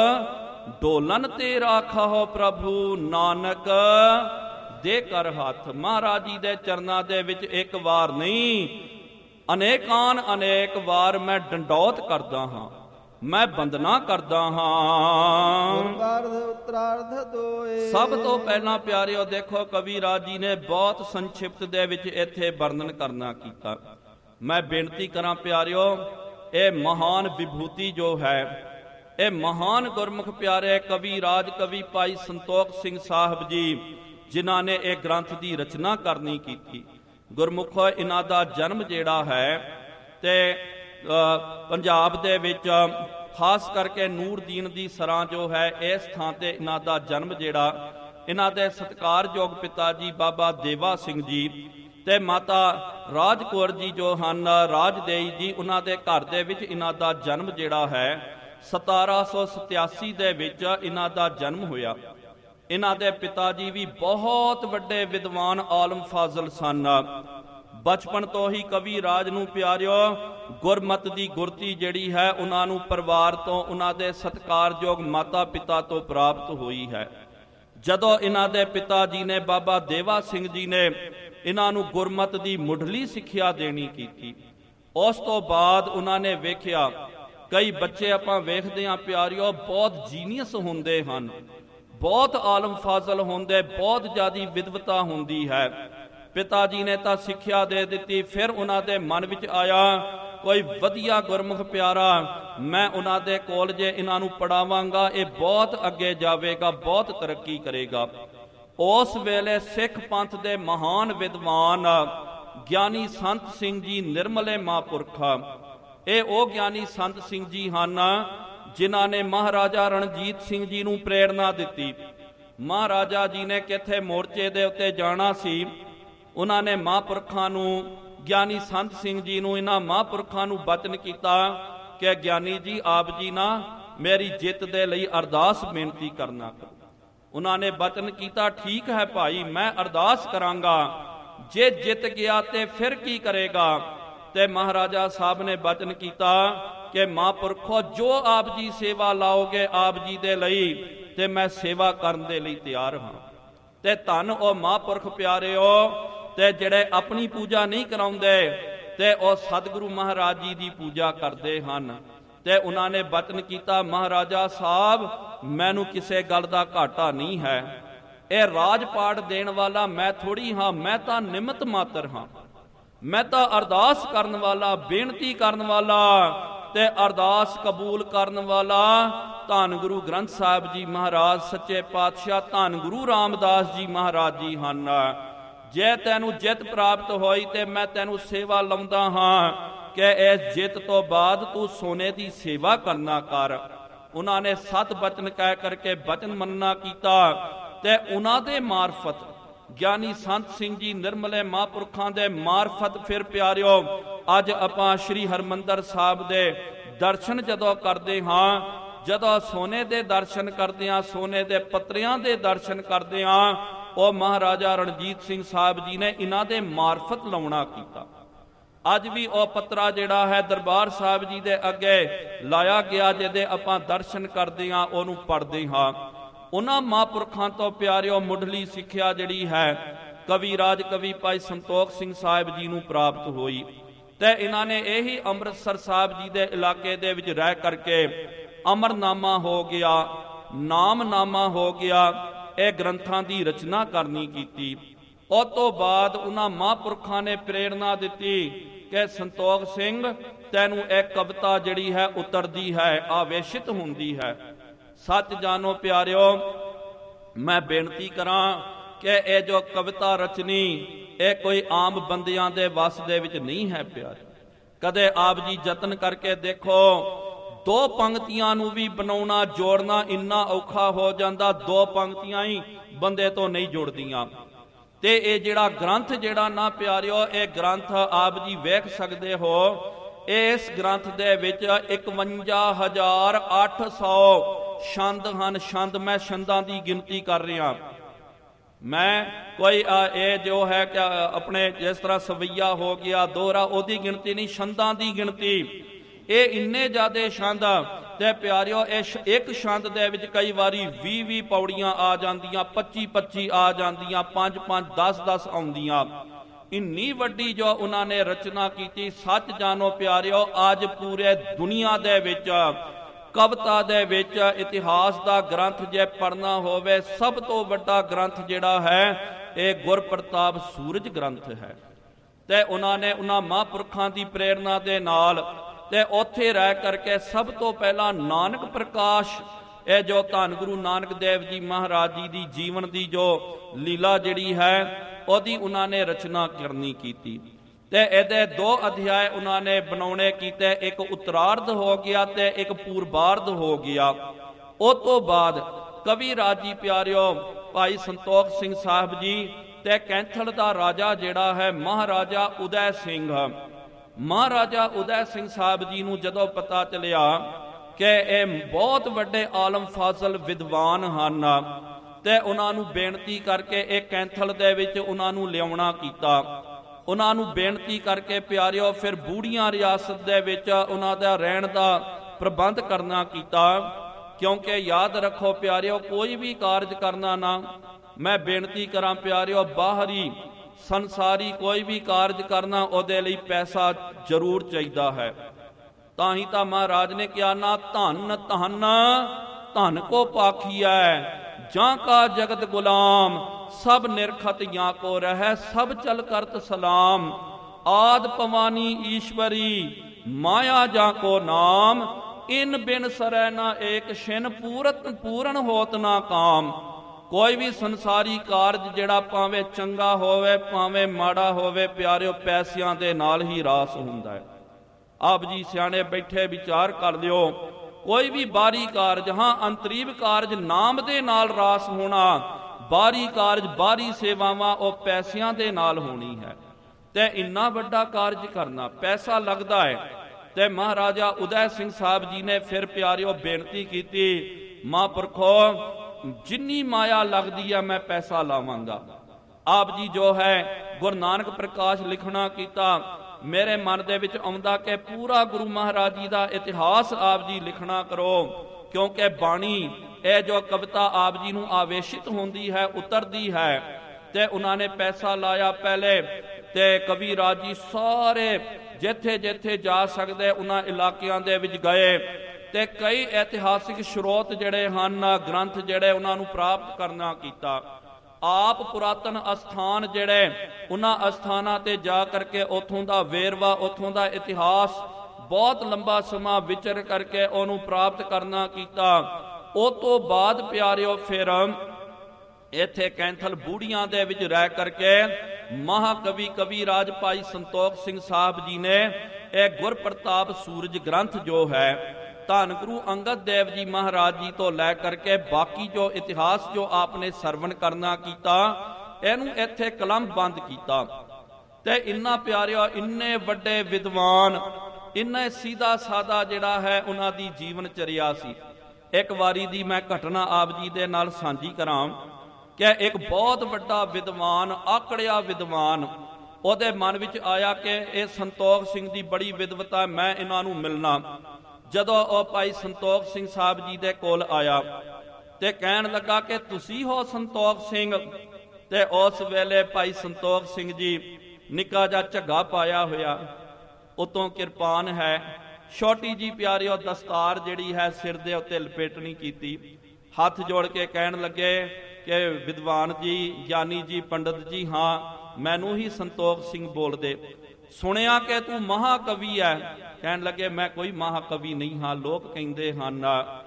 ਡੋਲਨ ਤੇ ਰਾਖੋ ਪ੍ਰਭੂ ਨਾਨਕ ਦੇ ਕਰ ਹੱਥ। ਮਹਾਰਾਜ ਜੀ ਦੇ ਚਰਨਾਂ ਦੇ ਵਿੱਚ ਇੱਕ ਵਾਰ ਨਹੀਂ, ਅਨੇਕਾਨ ਅਨੇਕ ਵਾਰ ਮੈਂ ਡੰਡੌਤ ਕਰਦਾ ਹਾਂ, ਮੈਂ ਬੰਦਨਾ ਕਰਦਾ ਹਾਂ। ਉਤਰਾਰਧ ਦੋਏ। ਸਭ ਤੋਂ ਪਹਿਲਾਂ ਪਿਆਰਿਓ ਦੇਖੋ ਕਵੀ ਰਾਜ ਜੀ ਨੇ ਬਹੁਤ ਸੰਖਿਪਤ ਦੇ ਵਿੱਚ ਇੱਥੇ ਵਰਣਨ ਕਰਨਾ ਕੀਤਾ। ਮੈਂ ਬੇਨਤੀ ਕਰਾਂ ਪਿਆਰਿਓ, ਇਹ ਮਹਾਨ ਵਿਭੂਤੀ ਜੋ ਹੈ, ਇਹ ਮਹਾਨ ਗੁਰਮੁਖ ਪਿਆਰੇ ਕਵੀ ਰਾਜ ਕਵੀ ਭਾਈ ਸੰਤੋਖ ਸਿੰਘ ਸਾਹਿਬ ਜੀ, ਜਿਨ੍ਹਾਂ ਨੇ ਇਹ ਗ੍ਰੰਥ ਦੀ ਰਚਨਾ ਕਰਨੀ ਕੀਤੀ। ਗੁਰਮੁਖੋ ਇਹਨਾਂ ਦਾ ਜਨਮ ਜਿਹੜਾ ਹੈ ਤੇ ਪੰਜਾਬ ਦੇ ਵਿੱਚ ਖਾਸ ਕਰਕੇ ਨੂਰਦੀਨ ਦੀ ਸਰਾਂ ਜੋ ਹੈ, ਇਸ ਥਾਂ ਤੇ ਇਹਨਾਂ ਦਾ ਜਨਮ ਜਿਹੜਾ, ਇਹਨਾਂ ਦੇ ਸਤਿਕਾਰਯੋਗ ਪਿਤਾ ਜੀ ਬਾਬਾ ਦੇਵਾ ਸਿੰਘ ਜੀ ਤੇ ਮਾਤਾ ਰਾਜ ਕੌਰ ਜੀ ਜੋ ਹਨ ਰਾਜਦੇਈ ਜੀ, ਉਹਨਾਂ ਦੇ ਘਰ ਦੇ ਵਿੱਚ ਇਹਨਾਂ ਦਾ ਜਨਮ ਜਿਹੜਾ ਹੈ 1787 ਦੇ ਵਿੱਚ ਇਹਨਾਂ ਦਾ ਜਨਮ ਹੋਇਆ। ਇਹਨਾਂ ਦੇ ਪਿਤਾ ਜੀ ਵੀ ਬਹੁਤ ਵੱਡੇ ਵਿਦਵਾਨ ਆਲਮ ਫਾਜ਼ਲ ਸਨ। ਬਚਪਨ ਤੋਂ ਹੀ ਕਵੀ ਰਾਜ ਨੂੰ ਪਿਆਰਿਓ ਗੁਰਮਤ ਦੀ ਗੁਰਤੀ ਜਿਹੜੀ ਹੈ ਉਹਨਾਂ ਨੂੰ ਪਰਿਵਾਰ ਤੋਂ, ਉਹਨਾਂ ਦੇ ਸਤਿਕਾਰਯੋਗ ਮਾਤਾ ਪਿਤਾ ਤੋਂ ਪ੍ਰਾਪਤ ਹੋਈ ਹੈ। ਜਦੋਂ ਇਹਨਾਂ ਦੇ ਪਿਤਾ ਜੀ ਨੇ ਬਾਬਾ ਦੇਵਾ ਸਿੰਘ ਜੀ ਨੇ ਇਹਨਾਂ ਨੂੰ ਗੁਰਮਤ ਦੀ ਮੁੱਢਲੀ ਸਿੱਖਿਆ ਦੇਣੀ ਕੀਤੀ, ਉਸ ਤੋਂ ਬਾਅਦ ਉਹਨਾਂ ਨੇ ਵੇਖਿਆ ਕਈ ਬੱਚੇ ਆਪਾਂ ਵੇਖਦੇ ਹਾਂ ਪਿਆਰਿਓ ਬਹੁਤ ਜੀਨੀਅਸ ਹੁੰਦੇ ਹਨ, ਬਹੁਤ ਆਲਮ ਫਾਜ਼ਲ ਹੁੰਦੇ, ਬਹੁਤ ਜ਼ਿਆਦੀ ਵਿਦਵਤਾ ਹੁੰਦੀ ਹੈ। ਪਿਤਾ ਜੀ ਨੇ ਤਾਂ ਸਿੱਖਿਆ ਦੇ ਦਿੱਤੀ, ਫਿਰ ਉਹਨਾਂ ਦੇ ਮਨ ਵਿੱਚ ਆਇਆ ਕੋਈ ਵਧੀਆ ਗੁਰਮੁਖ ਪਿਆਰਾ ਮੈਂ ਉਹਨਾਂ ਦੇ ਕੋਲ ਜੇ ਇਹਨਾਂ ਨੂੰ ਪੜਾਵਾਂਗਾ, ਇਹ ਬਹੁਤ ਅੱਗੇ ਜਾਵੇਗਾ, ਬਹੁਤ ਤਰੱਕੀ ਕਰੇਗਾ। ਉਸ ਵੇਲੇ ਸਿੱਖ ਪੰਥ ਦੇ ਮਹਾਨ ਵਿਦਵਾਨ ਗਿਆਨੀ ਸੰਤ ਸਿੰਘ ਜੀ ਨਿਰਮਲੇ ਮਹਾਂਪੁਰਖ, ਇਹ ਉਹ ਗਿਆਨੀ ਸੰਤ ਸਿੰਘ ਜੀ ਹਨ ਜਿਨ੍ਹਾਂ ਨੇ ਮਹਾਰਾਜਾ ਰਣਜੀਤ ਸਿੰਘ ਜੀ ਨੂੰ ਪ੍ਰੇਰਣਾ ਦਿੱਤੀ। ਮਹਾਰਾਜਾ ਜੀ ਨੇ ਕਿੱਥੇ ਮੋਰਚੇ ਦੇ ਉੱਤੇ ਜਾਣਾ ਸੀ, ਉਹਨਾਂ ਨੇ ਮਹਾਂਪੁਰਖਾਂ ਨੂੰ, ਗਿਆਨੀ ਸੰਤ ਸਿੰਘ ਜੀ ਨੂੰ, ਇਹਨਾਂ ਮਹਾਂਪੁਰਖਾਂ ਨੂੰ ਬਚਨ ਕੀਤਾ ਕਿ ਗਿਆਨੀ ਜੀ ਆਪ ਜੀ ਨਾ ਮੇਰੀ ਜਿੱਤ ਦੇ ਲਈ ਅਰਦਾਸ ਬੇਨਤੀ ਕਰਨਾ। ਉਹਨਾਂ ਨੇ ਬਚਨ ਕੀਤਾ, ਠੀਕ ਹੈ ਭਾਈ, ਮੈਂ ਅਰਦਾਸ ਕਰਾਂਗਾ, ਜੇ ਜਿੱਤ ਗਿਆ ਤੇ ਫਿਰ ਕੀ ਕਰੇਗਾ? ਤੇ ਮਹਾਰਾਜਾ ਸਾਹਿਬ ਨੇ ਬਚਨ ਕੀਤਾ ਕਿ ਮਹਾਂਪੁਰਖੋ, ਜੋ ਆਪ ਜੀ ਸੇਵਾ ਲਾਓਗੇ ਆਪ ਜੀ ਦੇ ਲਈ, ਤੇ ਮੈਂ ਸੇਵਾ ਕਰਨ ਦੇ ਲਈ ਤਿਆਰ ਹਾਂ। ਤੇ ਧੰਨ ਉਹ ਮਹਾਂਪੁਰਖ ਪਿਆਰਿਓ, ਤੇ ਜਿਹੜੇ ਆਪਣੀ ਪੂਜਾ ਨਹੀਂ ਕਰਾਉਂਦੇ ਤੇ ਉਹ ਸਤਿਗੁਰੂ ਮਹਾਰਾਜ ਜੀ ਦੀ ਪੂਜਾ ਕਰਦੇ ਹਨ। ਤੇ ਉਹਨਾਂ ਨੇ ਬਚਨ ਕੀਤਾ, ਮਹਾਰਾਜਾ ਸਾਹਿਬ ਮੈਨੂੰ ਕਿਸੇ ਗੱਲ ਦਾ ਘਾਟਾ ਨਹੀਂ ਹੈ, ਇਹ ਰਾਜ ਪਾਟ ਦੇਣ ਵਾਲਾ ਮੈਂ ਥੋੜੀ ਹਾਂ, ਮੈਂ ਤਾਂ ਨਿਮਿਤ ਮਾਤਰ ਹਾਂ, ਮੈਂ ਤਾਂ ਅਰਦਾਸ ਕਰਨ ਵਾਲਾ, ਬੇਨਤੀ ਕਰਨ ਵਾਲਾ ਤੇ ਅਰਦਾਸ ਕਬੂਲ ਕਰਨ ਵਾਲਾ ਧੰਨ ਗੁਰੂ ਗ੍ਰੰਥ ਸਾਹਿਬ ਜੀ ਮਹਾਰਾਜ ਸੱਚੇ ਪਾਤਸ਼ਾਹ ਧੰਨ ਗੁਰੂ ਰਾਮਦਾਸ ਜੀ ਮਹਾਰਾਜ ਜੀ ਹਨ। ਜੇ ਤੈਨੂੰ ਜਿੱਤ ਪ੍ਰਾਪਤ ਹੋਈ ਤੇ ਮੈਂ ਤੈਨੂੰ ਸੇਵਾ ਲਾਉਂਦਾ ਹਾਂ ਕਿ ਇਸ ਜਿੱਤ ਤੋਂ ਬਾਅਦ ਤੂੰ ਸੋਨੇ ਦੀ ਸੇਵਾ ਕਰਨਾ ਕਰ। ਉਹਨਾਂ ਨੇ ਸਤ ਬਚਨ ਕਹਿ ਕਰਕੇ ਬਚਨ ਮੰਨਣਾ ਕੀਤਾ ਤੇ ਉਹਨਾਂ ਦੇ ਮਾਰਫਤ, ਗਿਆਨੀ ਸੰਤ ਸਿੰਘ ਜੀ ਨਿਰਮਲੇ ਮਹਾਂਪੁਰਖਾਂ ਦੇ ਮਾਰਫਤ, ਫਿਰ ਪਿਆਰਿਓ ਅੱਜ ਆਪਾਂ ਸ੍ਰੀ ਹਰਿਮੰਦਰ ਸਾਹਿਬ ਦੇ ਦਰਸ਼ਨ ਜਦੋਂ ਕਰਦੇ ਹਾਂ, ਜਦੋਂ ਸੋਨੇ ਦੇ ਦਰਸ਼ਨ ਕਰਦੇ ਹਾਂ, ਸੋਨੇ ਦੇ ਪੱਤਰਿਆਂ ਦੇ ਦਰਸ਼ਨ ਕਰਦੇ ਹਾਂ, ਉਹ ਮਹਾਰਾਜਾ ਰਣਜੀਤ ਸਿੰਘ ਸਾਹਿਬ ਜੀ ਨੇ ਇਹਨਾਂ ਦੇ ਮਾਰਫਤ ਲਾਉਣਾ ਕੀਤਾ। ਅੱਜ ਵੀ ਉਹ ਪੱਤਰਾ ਜਿਹੜਾ ਹੈ ਦਰਬਾਰ ਸਾਹਿਬ ਜੀ ਦੇ ਅੱਗੇ ਲਾਇਆ ਗਿਆ, ਜਿਹਦੇ ਆਪਾਂ ਦਰਸ਼ਨ ਕਰਦੇ ਹਾਂ, ਉਹਨੂੰ ਪੜ੍ਹਦੇ ਹਾਂ। ਉਹਨਾਂ ਮਹਾਂਪੁਰਖਾਂ ਤੋਂ ਪਿਆਰਿਓ ਮੁੱਢਲੀ ਸਿੱਖਿਆ ਜਿਹੜੀ ਹੈ ਕਵੀ ਰਾਜ ਕਵੀ ਭਾਈ ਸੰਤੋਖ ਸਿੰਘ ਸਾਹਿਬ ਜੀ ਨੂੰ ਪ੍ਰਾਪਤ ਹੋਈ। ਤੇ ਇਹਨਾਂ ਨੇ ਇਹੀ ਅੰਮ੍ਰਿਤਸਰ ਸਾਹਿਬ ਜੀ ਦੇ ਇਲਾਕੇ ਦੇ ਵਿੱਚ ਰਹਿ ਕਰਕੇ ਅਮਰਨਾਮਾ ਹੋ ਗਿਆ, ਨਾਮਨਾਮਾ ਹੋ ਗਿਆ, ਇਹ ਗ੍ਰੰਥਾਂ ਦੀ ਰਚਨਾ ਕਰਨੀ ਕੀਤੀ। ਉਸ ਤੋਂ ਬਾਅਦ ਉਹਨਾਂ ਮਹਾਂਪੁਰਖਾਂ ਨੇ ਪ੍ਰੇਰਣਾ ਦਿੱਤੀ ਕਿ ਸੰਤੋਖ ਸਿੰਘ ਤੈਨੂੰ ਇਹ ਕਵਿਤਾ ਜਿਹੜੀ ਹੈ ਉਤਰਦੀ ਹੈ, ਆਵੇਸ਼ਿਤ ਹੁੰਦੀ ਹੈ। ਸੱਚ ਜਾਣੋ ਪਿਆਰਿਓ, ਮੈਂ ਬੇਨਤੀ ਕਰਾਂ ਕਿ ਇਹ ਜੋ ਕਵਿਤਾ ਰਚਨੀ, ਇਹ ਕੋਈ ਆਮ ਬੰਦਿਆਂ ਦੇ ਵੱਸ ਦੇ ਵਿੱਚ ਨਹੀਂ ਹੈ ਪਿਆਰੇ। ਕਦੇ ਆਪ ਜੀ ਯਤਨ ਕਰਕੇ ਦੇਖੋ, ਦੋ ਪੰਕਤੀਆਂ ਨੂੰ ਵੀ ਬਣਾਉਣਾ, ਜੋੜਨਾ ਇੰਨਾ ਔਖਾ ਹੋ ਜਾਂਦਾ, ਦੋ ਪੰਕਤੀਆਂ ਹੀ ਬੰਦੇ ਤੋਂ ਨਹੀਂ ਜੁੜਦੀਆਂ। ਤੇ ਇਹ ਜਿਹੜਾ ਗ੍ਰੰਥ ਜਿਹੜਾ ਨਾ ਪਿਆਰਿਓ, ਇਹ ਗ੍ਰੰਥ ਆਪ ਜੀ ਵੇਖ ਸਕਦੇ ਹੋ, ਇਸ ਗ੍ਰੰਥ ਦੇ ਵਿੱਚ 51,800 ਛੰਦ ਹਨ। ਛੰਦ, ਮੈਂ ਛੰਦਾਂ ਦੀ ਗਿਣਤੀ ਕਰ ਰਿਹਾ, ਮੈਂ ਕੋਈ ਇਹ ਜੋ ਹੈ ਕਿ ਆਪਣੇ ਜਿਸ ਤਰ੍ਹਾਂ ਸਵਈਆ ਹੋ ਗਿਆ, ਦੋਹਰਾ, ਉਹਦੀ ਗਿਣਤੀ ਨਹੀਂ, ਛੰਦਾਂ ਦੀ ਗਿਣਤੀ। ਇਹ ਇੰਨੇ ਜ਼ਿਆਦਾ ਛੰਦ ਤੇ ਪਿਆਰਿਓ, ਇਸ ਇੱਕ ਛੰਦ ਦੇ ਵਿੱਚ ਕਈ ਵਾਰੀ 20 ਪੌੜੀਆਂ ਆ ਜਾਂਦੀਆਂ, 25 ਆ ਜਾਂਦੀਆਂ, 5 10 ਆਉਂਦੀਆਂ। ਇੰਨੀ ਵੱਡੀ ਜੋ ਉਹਨਾਂ ਨੇ ਰਚਨਾ ਕੀਤੀ। ਸੱਚ ਜਾਣੋ ਪਿਆਰਿਓ, ਅੱਜ ਪੂਰੇ ਦੁਨੀਆ ਦੇ ਵਿੱਚ ਕਵਿਤਾ ਦੇ ਵਿੱਚ ਇਤਿਹਾਸ ਦਾ ਗ੍ਰੰਥ ਜੇ ਪੜ੍ਹਨਾ ਹੋਵੇ, ਸਭ ਤੋਂ ਵੱਡਾ ਗ੍ਰੰਥ ਜਿਹੜਾ ਹੈ ਇਹ ਗੁਰਪ੍ਰਤਾਪ ਸੂਰਜ ਗ੍ਰੰਥ ਹੈ। ਤੇ ਉਹਨਾਂ ਨੇ ਉਹਨਾਂ ਮਹਾਂਪੁਰਖਾਂ ਦੀ ਪ੍ਰੇਰਣਾ ਦੇ ਨਾਲ ਤੇ ਉੱਥੇ ਰਹਿ ਕਰਕੇ ਸਭ ਤੋਂ ਪਹਿਲਾਂ ਨਾਨਕ ਪ੍ਰਕਾਸ਼, ਇਹ ਜੋ ਧੰਨ ਗੁਰੂ ਨਾਨਕ ਦੇਵ ਜੀ ਮਹਾਰਾਜ ਜੀ ਦੀ ਜੀਵਨ ਦੀ ਜੋ ਲੀਲਾ ਜਿਹੜੀ ਹੈ, ਉਹਦੀ ਉਹਨਾਂ ਨੇ ਰਚਨਾ ਕਰਨੀ ਕੀਤੀ। ਤੇ ਇਹਦੇ 2 ਅਧਿਆਏ ਉਹਨਾਂ ਨੇ ਬਣਾਉਣੇ ਕੀਤੇ, ਇੱਕ ਉੱਤਰਾਰਧ ਹੋ ਗਿਆ ਤੇ ਇੱਕ ਪੂਰਬਾਰਧ ਹੋ ਗਿਆ। ਉਸ ਤੋਂ ਬਾਅਦ ਕਵੀ ਰਾਜੀ ਪਿਆਰਿਓ ਭਾਈ ਸੰਤੋਖ ਸਿੰਘ ਸਾਹਿਬ ਜੀ ਤੇ ਕੈਂਥਲ ਦਾ ਰਾਜਾ ਜਿਹੜਾ ਹੈ ਮਹਾਰਾਜਾ ਉਦੈ ਸਿੰਘ, ਮਹਾਰਾਜਾ ਉਦੈ ਸਿੰਘ ਸਾਹਿਬ ਜੀ ਨੂੰ ਜਦੋਂ ਪਤਾ ਚੱਲਿਆ ਕਿ ਇਹ ਬਹੁਤ ਵੱਡੇ ਆਲਮ ਫਾਜ਼ਲ ਵਿਦਵਾਨ ਹਨ, ਤੇ ਉਹਨਾਂ ਨੂੰ ਬੇਨਤੀ ਕਰਕੇ ਇਹ ਕੈਂਥਲ ਦੇ ਵਿੱਚ ਉਹਨਾਂ ਨੂੰ ਲਿਆਉਣਾ ਕੀਤਾ। ਉਹਨਾਂ ਨੂੰ ਬੇਨਤੀ ਕਰਕੇ ਪਿਆਰਿਓ ਫਿਰ ਬੂੜੀਆਂ ਰਿਆਸਤ ਦੇ ਵਿੱਚ ਉਹਨਾਂ ਦਾ ਰਹਿਣ ਦਾ ਪ੍ਰਬੰਧ ਕਰਨਾ ਕੀਤਾ। ਕਿਉਂਕਿ ਯਾਦ ਰੱਖੋ ਪਿਆਰਿਓ, ਕੋਈ ਵੀ ਕਾਰਜ ਕਰਨਾ ਨਾ, ਮੈਂ ਬੇਨਤੀ ਕਰਾਂ ਪਿਆਰਿਓ, ਬਾਹਰੀ ਸੰਸਾਰੀ ਕੋਈ ਵੀ ਕਾਰਜ ਕਰਨਾ, ਉਹਦੇ ਲਈ ਪੈਸਾ ਜ਼ਰੂਰ ਚਾਹੀਦਾ ਹੈ। ਤਾਂ ਹੀ ਤਾਂ ਮਹਾਰਾਜ ਨੇ ਕਿਹਾ, ਨਾ ਧਨ ਧਨ ਧਨ ਕੋ ਪਾਖੀਐ, ਜਾਂ ਕਾ ਜਗਤ ਗੁਲਾਮ ਸਭ ਨਿਰਖਤ ਜਾਂ ਕੋ ਰਹਿ, ਸਭ ਚਲ ਕਰਤ ਸਲਾਮ, ਆਦ ਭਵਾਨੀ ਈਸ਼ਵਰੀ ਮਾਇਆ ਜਾਂ ਕੋ ਨਾਮ, ਇਨ ਬਿਨ ਸਰੈ ਨਾ ਏਕ ਛਿਨ ਪੂਰਨ ਹੋਤ ਨਾ ਕਾਮ। ਕੋਈ ਵੀ ਸੰਸਾਰੀ ਕਾਰਜ ਜਿਹੜਾ ਭਾਵੇਂ ਚੰਗਾ ਹੋਵੇ ਭਾਵੇਂ ਮਾੜਾ ਹੋਵੇ ਪਿਆਰਿਓ, ਪੈਸਿਆਂ ਦੇ ਨਾਲ ਹੀ ਰਾਸ ਹੁੰਦਾ ਹੈ। ਆਪ ਜੀ ਸਿਆਣੇ ਬੈਠੇ ਵਿਚਾਰ ਕਰ ਲਿਓ, ਕੋਈ ਵੀ ਬਾਹਰੀ ਕਾਰਜ, ਹਾਂ ਅੰਤਰੀਵ ਕਾਰਜ ਨਾਮ ਦੇ ਨਾਲ ਰਾਸ ਹੋਣਾ, ਬਾਹਰੀ ਕਾਰਜ ਬਾਹਰੀ ਸੇਵਾਵਾਂ ਉਹ ਪੈਸਿਆਂ ਦੇ ਨਾਲ ਹੋਣੀ ਹੈ। ਤੇ ਇੰਨਾ ਵੱਡਾ ਕਾਰਜ ਕਰਨਾ ਪੈਸਾ ਲੱਗਦਾ ਹੈ। ਤੇ ਮਹਾਰਾਜਾ ਉਦੈ ਸਿੰਘ ਸਾਹਿਬ ਜੀ ਨੇ ਫਿਰ ਪਿਆਰਿਓ ਬੇਨਤੀ ਕੀਤੀ, ਮਹਾਂਪੁਰਖੋ ਜਿੰਨੀ ਮਾਇਆ ਲੱਗਦੀ ਹੈ ਮੈਂ ਪੈਸਾ ਲਾਵਾਂਗਾ। ਆਪ ਜੀ ਜੋ ਹੈ ਗੁਰੂ ਨਾਨਕ ਪ੍ਰਕਾਸ਼ ਲਿਖਣਾ ਕੀਤਾ, ਮੇਰੇ ਮਨ ਦੇ ਵਿੱਚ ਆਉਂਦਾ ਕਿ ਪੂਰਾ ਗੁਰੂ ਮਹਾਰਾਜ ਜੀ ਦਾ ਇਤਿਹਾਸ ਆਪ ਜੀ ਲਿਖਣਾ ਕਰੋ, ਕਿਉਂਕਿ ਬਾਣੀ ਇਹ ਜੋ ਕਵਿਤਾ ਆਪ ਜੀ ਨੂੰ ਆਵੇਸ਼ਿਤ ਹੁੰਦੀ ਹੈ, ਉਤਰਦੀ ਹੈ। ਤੇ ਉਹਨਾਂ ਨੇ ਪੈਸਾ ਲਾਇਆ ਪਹਿਲੇ, ਤੇ ਕਵੀ ਰਾਜ ਜੀ ਸਾਰੇ ਜਿੱਥੇ ਜਿੱਥੇ ਜਾ ਸਕਦੇ ਉਹਨਾਂ ਇਲਾਕਿਆਂ ਦੇ ਵਿੱਚ ਗਏ, ਤੇ ਕਈ ਇਤਿਹਾਸਿਕ ਸਰੋਤ ਜਿਹੜੇ ਹਨ, ਗ੍ਰੰਥ ਜਿਹੜੇ, ਉਹਨਾਂ ਨੂੰ ਪ੍ਰਾਪਤ ਕਰਨਾ ਕੀਤਾ। ਆਪ ਪੁਰਾਤਨ ਅਸਥਾਨ ਜਿਹੜੇ, ਉਹਨਾਂ ਅਸਥਾਨਾਂ ਤੇ ਜਾ ਕਰਕੇ ਉੱਥੋਂ ਦਾ ਵੇਰਵਾ, ਉੱਥੋਂ ਦਾ ਇਤਿਹਾਸ ਬਹੁਤ ਲੰਬਾ ਸਮਾਂ ਵਿਚਰ ਕਰਕੇ ਉਹਨੂੰ ਪ੍ਰਾਪਤ ਕਰਨਾ ਕੀਤਾ। ਉਹ ਤੋਂ ਬਾਅਦ ਪਿਆਰਿਓ ਫਿਰ ਇੱਥੇ ਕੈਂਥਲ ਬੂੜੀਆਂ ਦੇ ਵਿੱਚ ਰਹਿ ਕਰਕੇ ਮਹਾਕਵੀ ਕਵੀ ਰਾਜ ਭਾਈ ਸੰਤੋਖ ਸਿੰਘ ਸਾਹਿਬ ਜੀ ਨੇ ਇਹ ਗੁਰਪ੍ਰਤਾਪ ਸੂਰਜ ਗ੍ਰੰਥ ਜੋ ਹੈ ਧੰਨ ਗੁਰੂ ਅੰਗਦ ਦੇਵ ਜੀ ਮਹਾਰਾਜ ਜੀ ਤੋਂ ਲੈ ਕਰਕੇ ਬਾਕੀ ਜੋ ਇਤਿਹਾਸ ਜੋ ਆਪਨੇ ਸਰਵਣ ਕਰਨਾ ਕੀਤਾ, ਇਹਨੂੰ ਇੱਥੇ ਕਲਮਬੰਦ ਕੀਤਾ। ਤੇ ਇੰਨਾ ਪਿਆਰਿਓ, ਇੰਨੇ ਵੱਡੇ ਵਿਦਵਾਨ, ਇੰਨੇ ਸਿੱਧਾ ਸਾਦਾ ਜਿਹੜਾ ਹੈ ਉਹਨਾਂ ਦੀ ਜੀਵਨ ਚਰਿਆ ਸੀ। ਇੱਕ ਵਾਰੀ ਦੀ ਮੈਂ ਘਟਨਾ ਆਪ ਜੀ ਦੇ ਨਾਲ ਸਾਂਝੀ ਕਰਾਂ ਕਿ ਇੱਕ ਬਹੁਤ ਵੱਡਾ ਵਿਦਵਾਨ, ਆਕੜਿਆ ਵਿਦਵਾਨ, ਉਹਦੇ ਮਨ ਵਿੱਚ ਆਇਆ ਕਿ ਇਹ ਸੰਤੋਖ ਸਿੰਘ ਦੀ ਬੜੀ ਵਿਦਵਤਾ, ਮੈਂ ਇਹਨਾਂ ਨੂੰ ਮਿਲਣਾ। ਜਦੋਂ ਉਹ ਭਾਈ ਸੰਤੋਖ ਸਿੰਘ ਸਾਹਿਬ ਜੀ ਦੇ ਕੋਲ ਆਇਆ ਤੇ ਕਹਿਣ ਲੱਗਾ ਕਿ ਤੁਸੀਂ ਹੋ ਸੰਤੋਖ ਸਿੰਘ? ਤੇ ਉਸ ਵੇਲੇ ਭਾਈ ਸੰਤੋਖ ਸਿੰਘ ਜੀ ਨਿੱਕਾ ਜਿਹਾ ਝੱਗਾ ਪਾਇਆ ਹੋਇਆ, ਉਤੋਂ ਕਿਰਪਾਨ ਹੈ, ਛੋਟੀ ਜੀ ਪਿਆਰਿਓ ਦਸਤਾਰ ਜਿਹੜੀ ਹੈ ਸਿਰ ਦੇ ਉੱਤੇ ਲਪੇਟਣੀ ਕੀਤੀ, ਹੱਥ ਜੋੜ ਕੇ ਕਹਿਣ ਲੱਗੇ ਕਿ ਵਿਦਵਾਨ ਜੀ, ਗਿਆਨੀ ਜੀ, ਪੰਡਤ ਜੀ, ਹਾਂ ਮੈਨੂੰ ਹੀ ਸੰਤੋਖ ਸਿੰਘ ਬੋਲਦੇ, ਸੁਣਿਆ ਕਿ ਤੂੰ ਮਹਾਕਵੀ ਹੈ। ਕਹਿਣ ਲੱਗੇ ਮੈਂ ਕੋਈ ਮਹਾਕਵੀ ਨਹੀਂ ਹਾਂ, ਲੋਕ ਕਹਿੰਦੇ ਹਨ।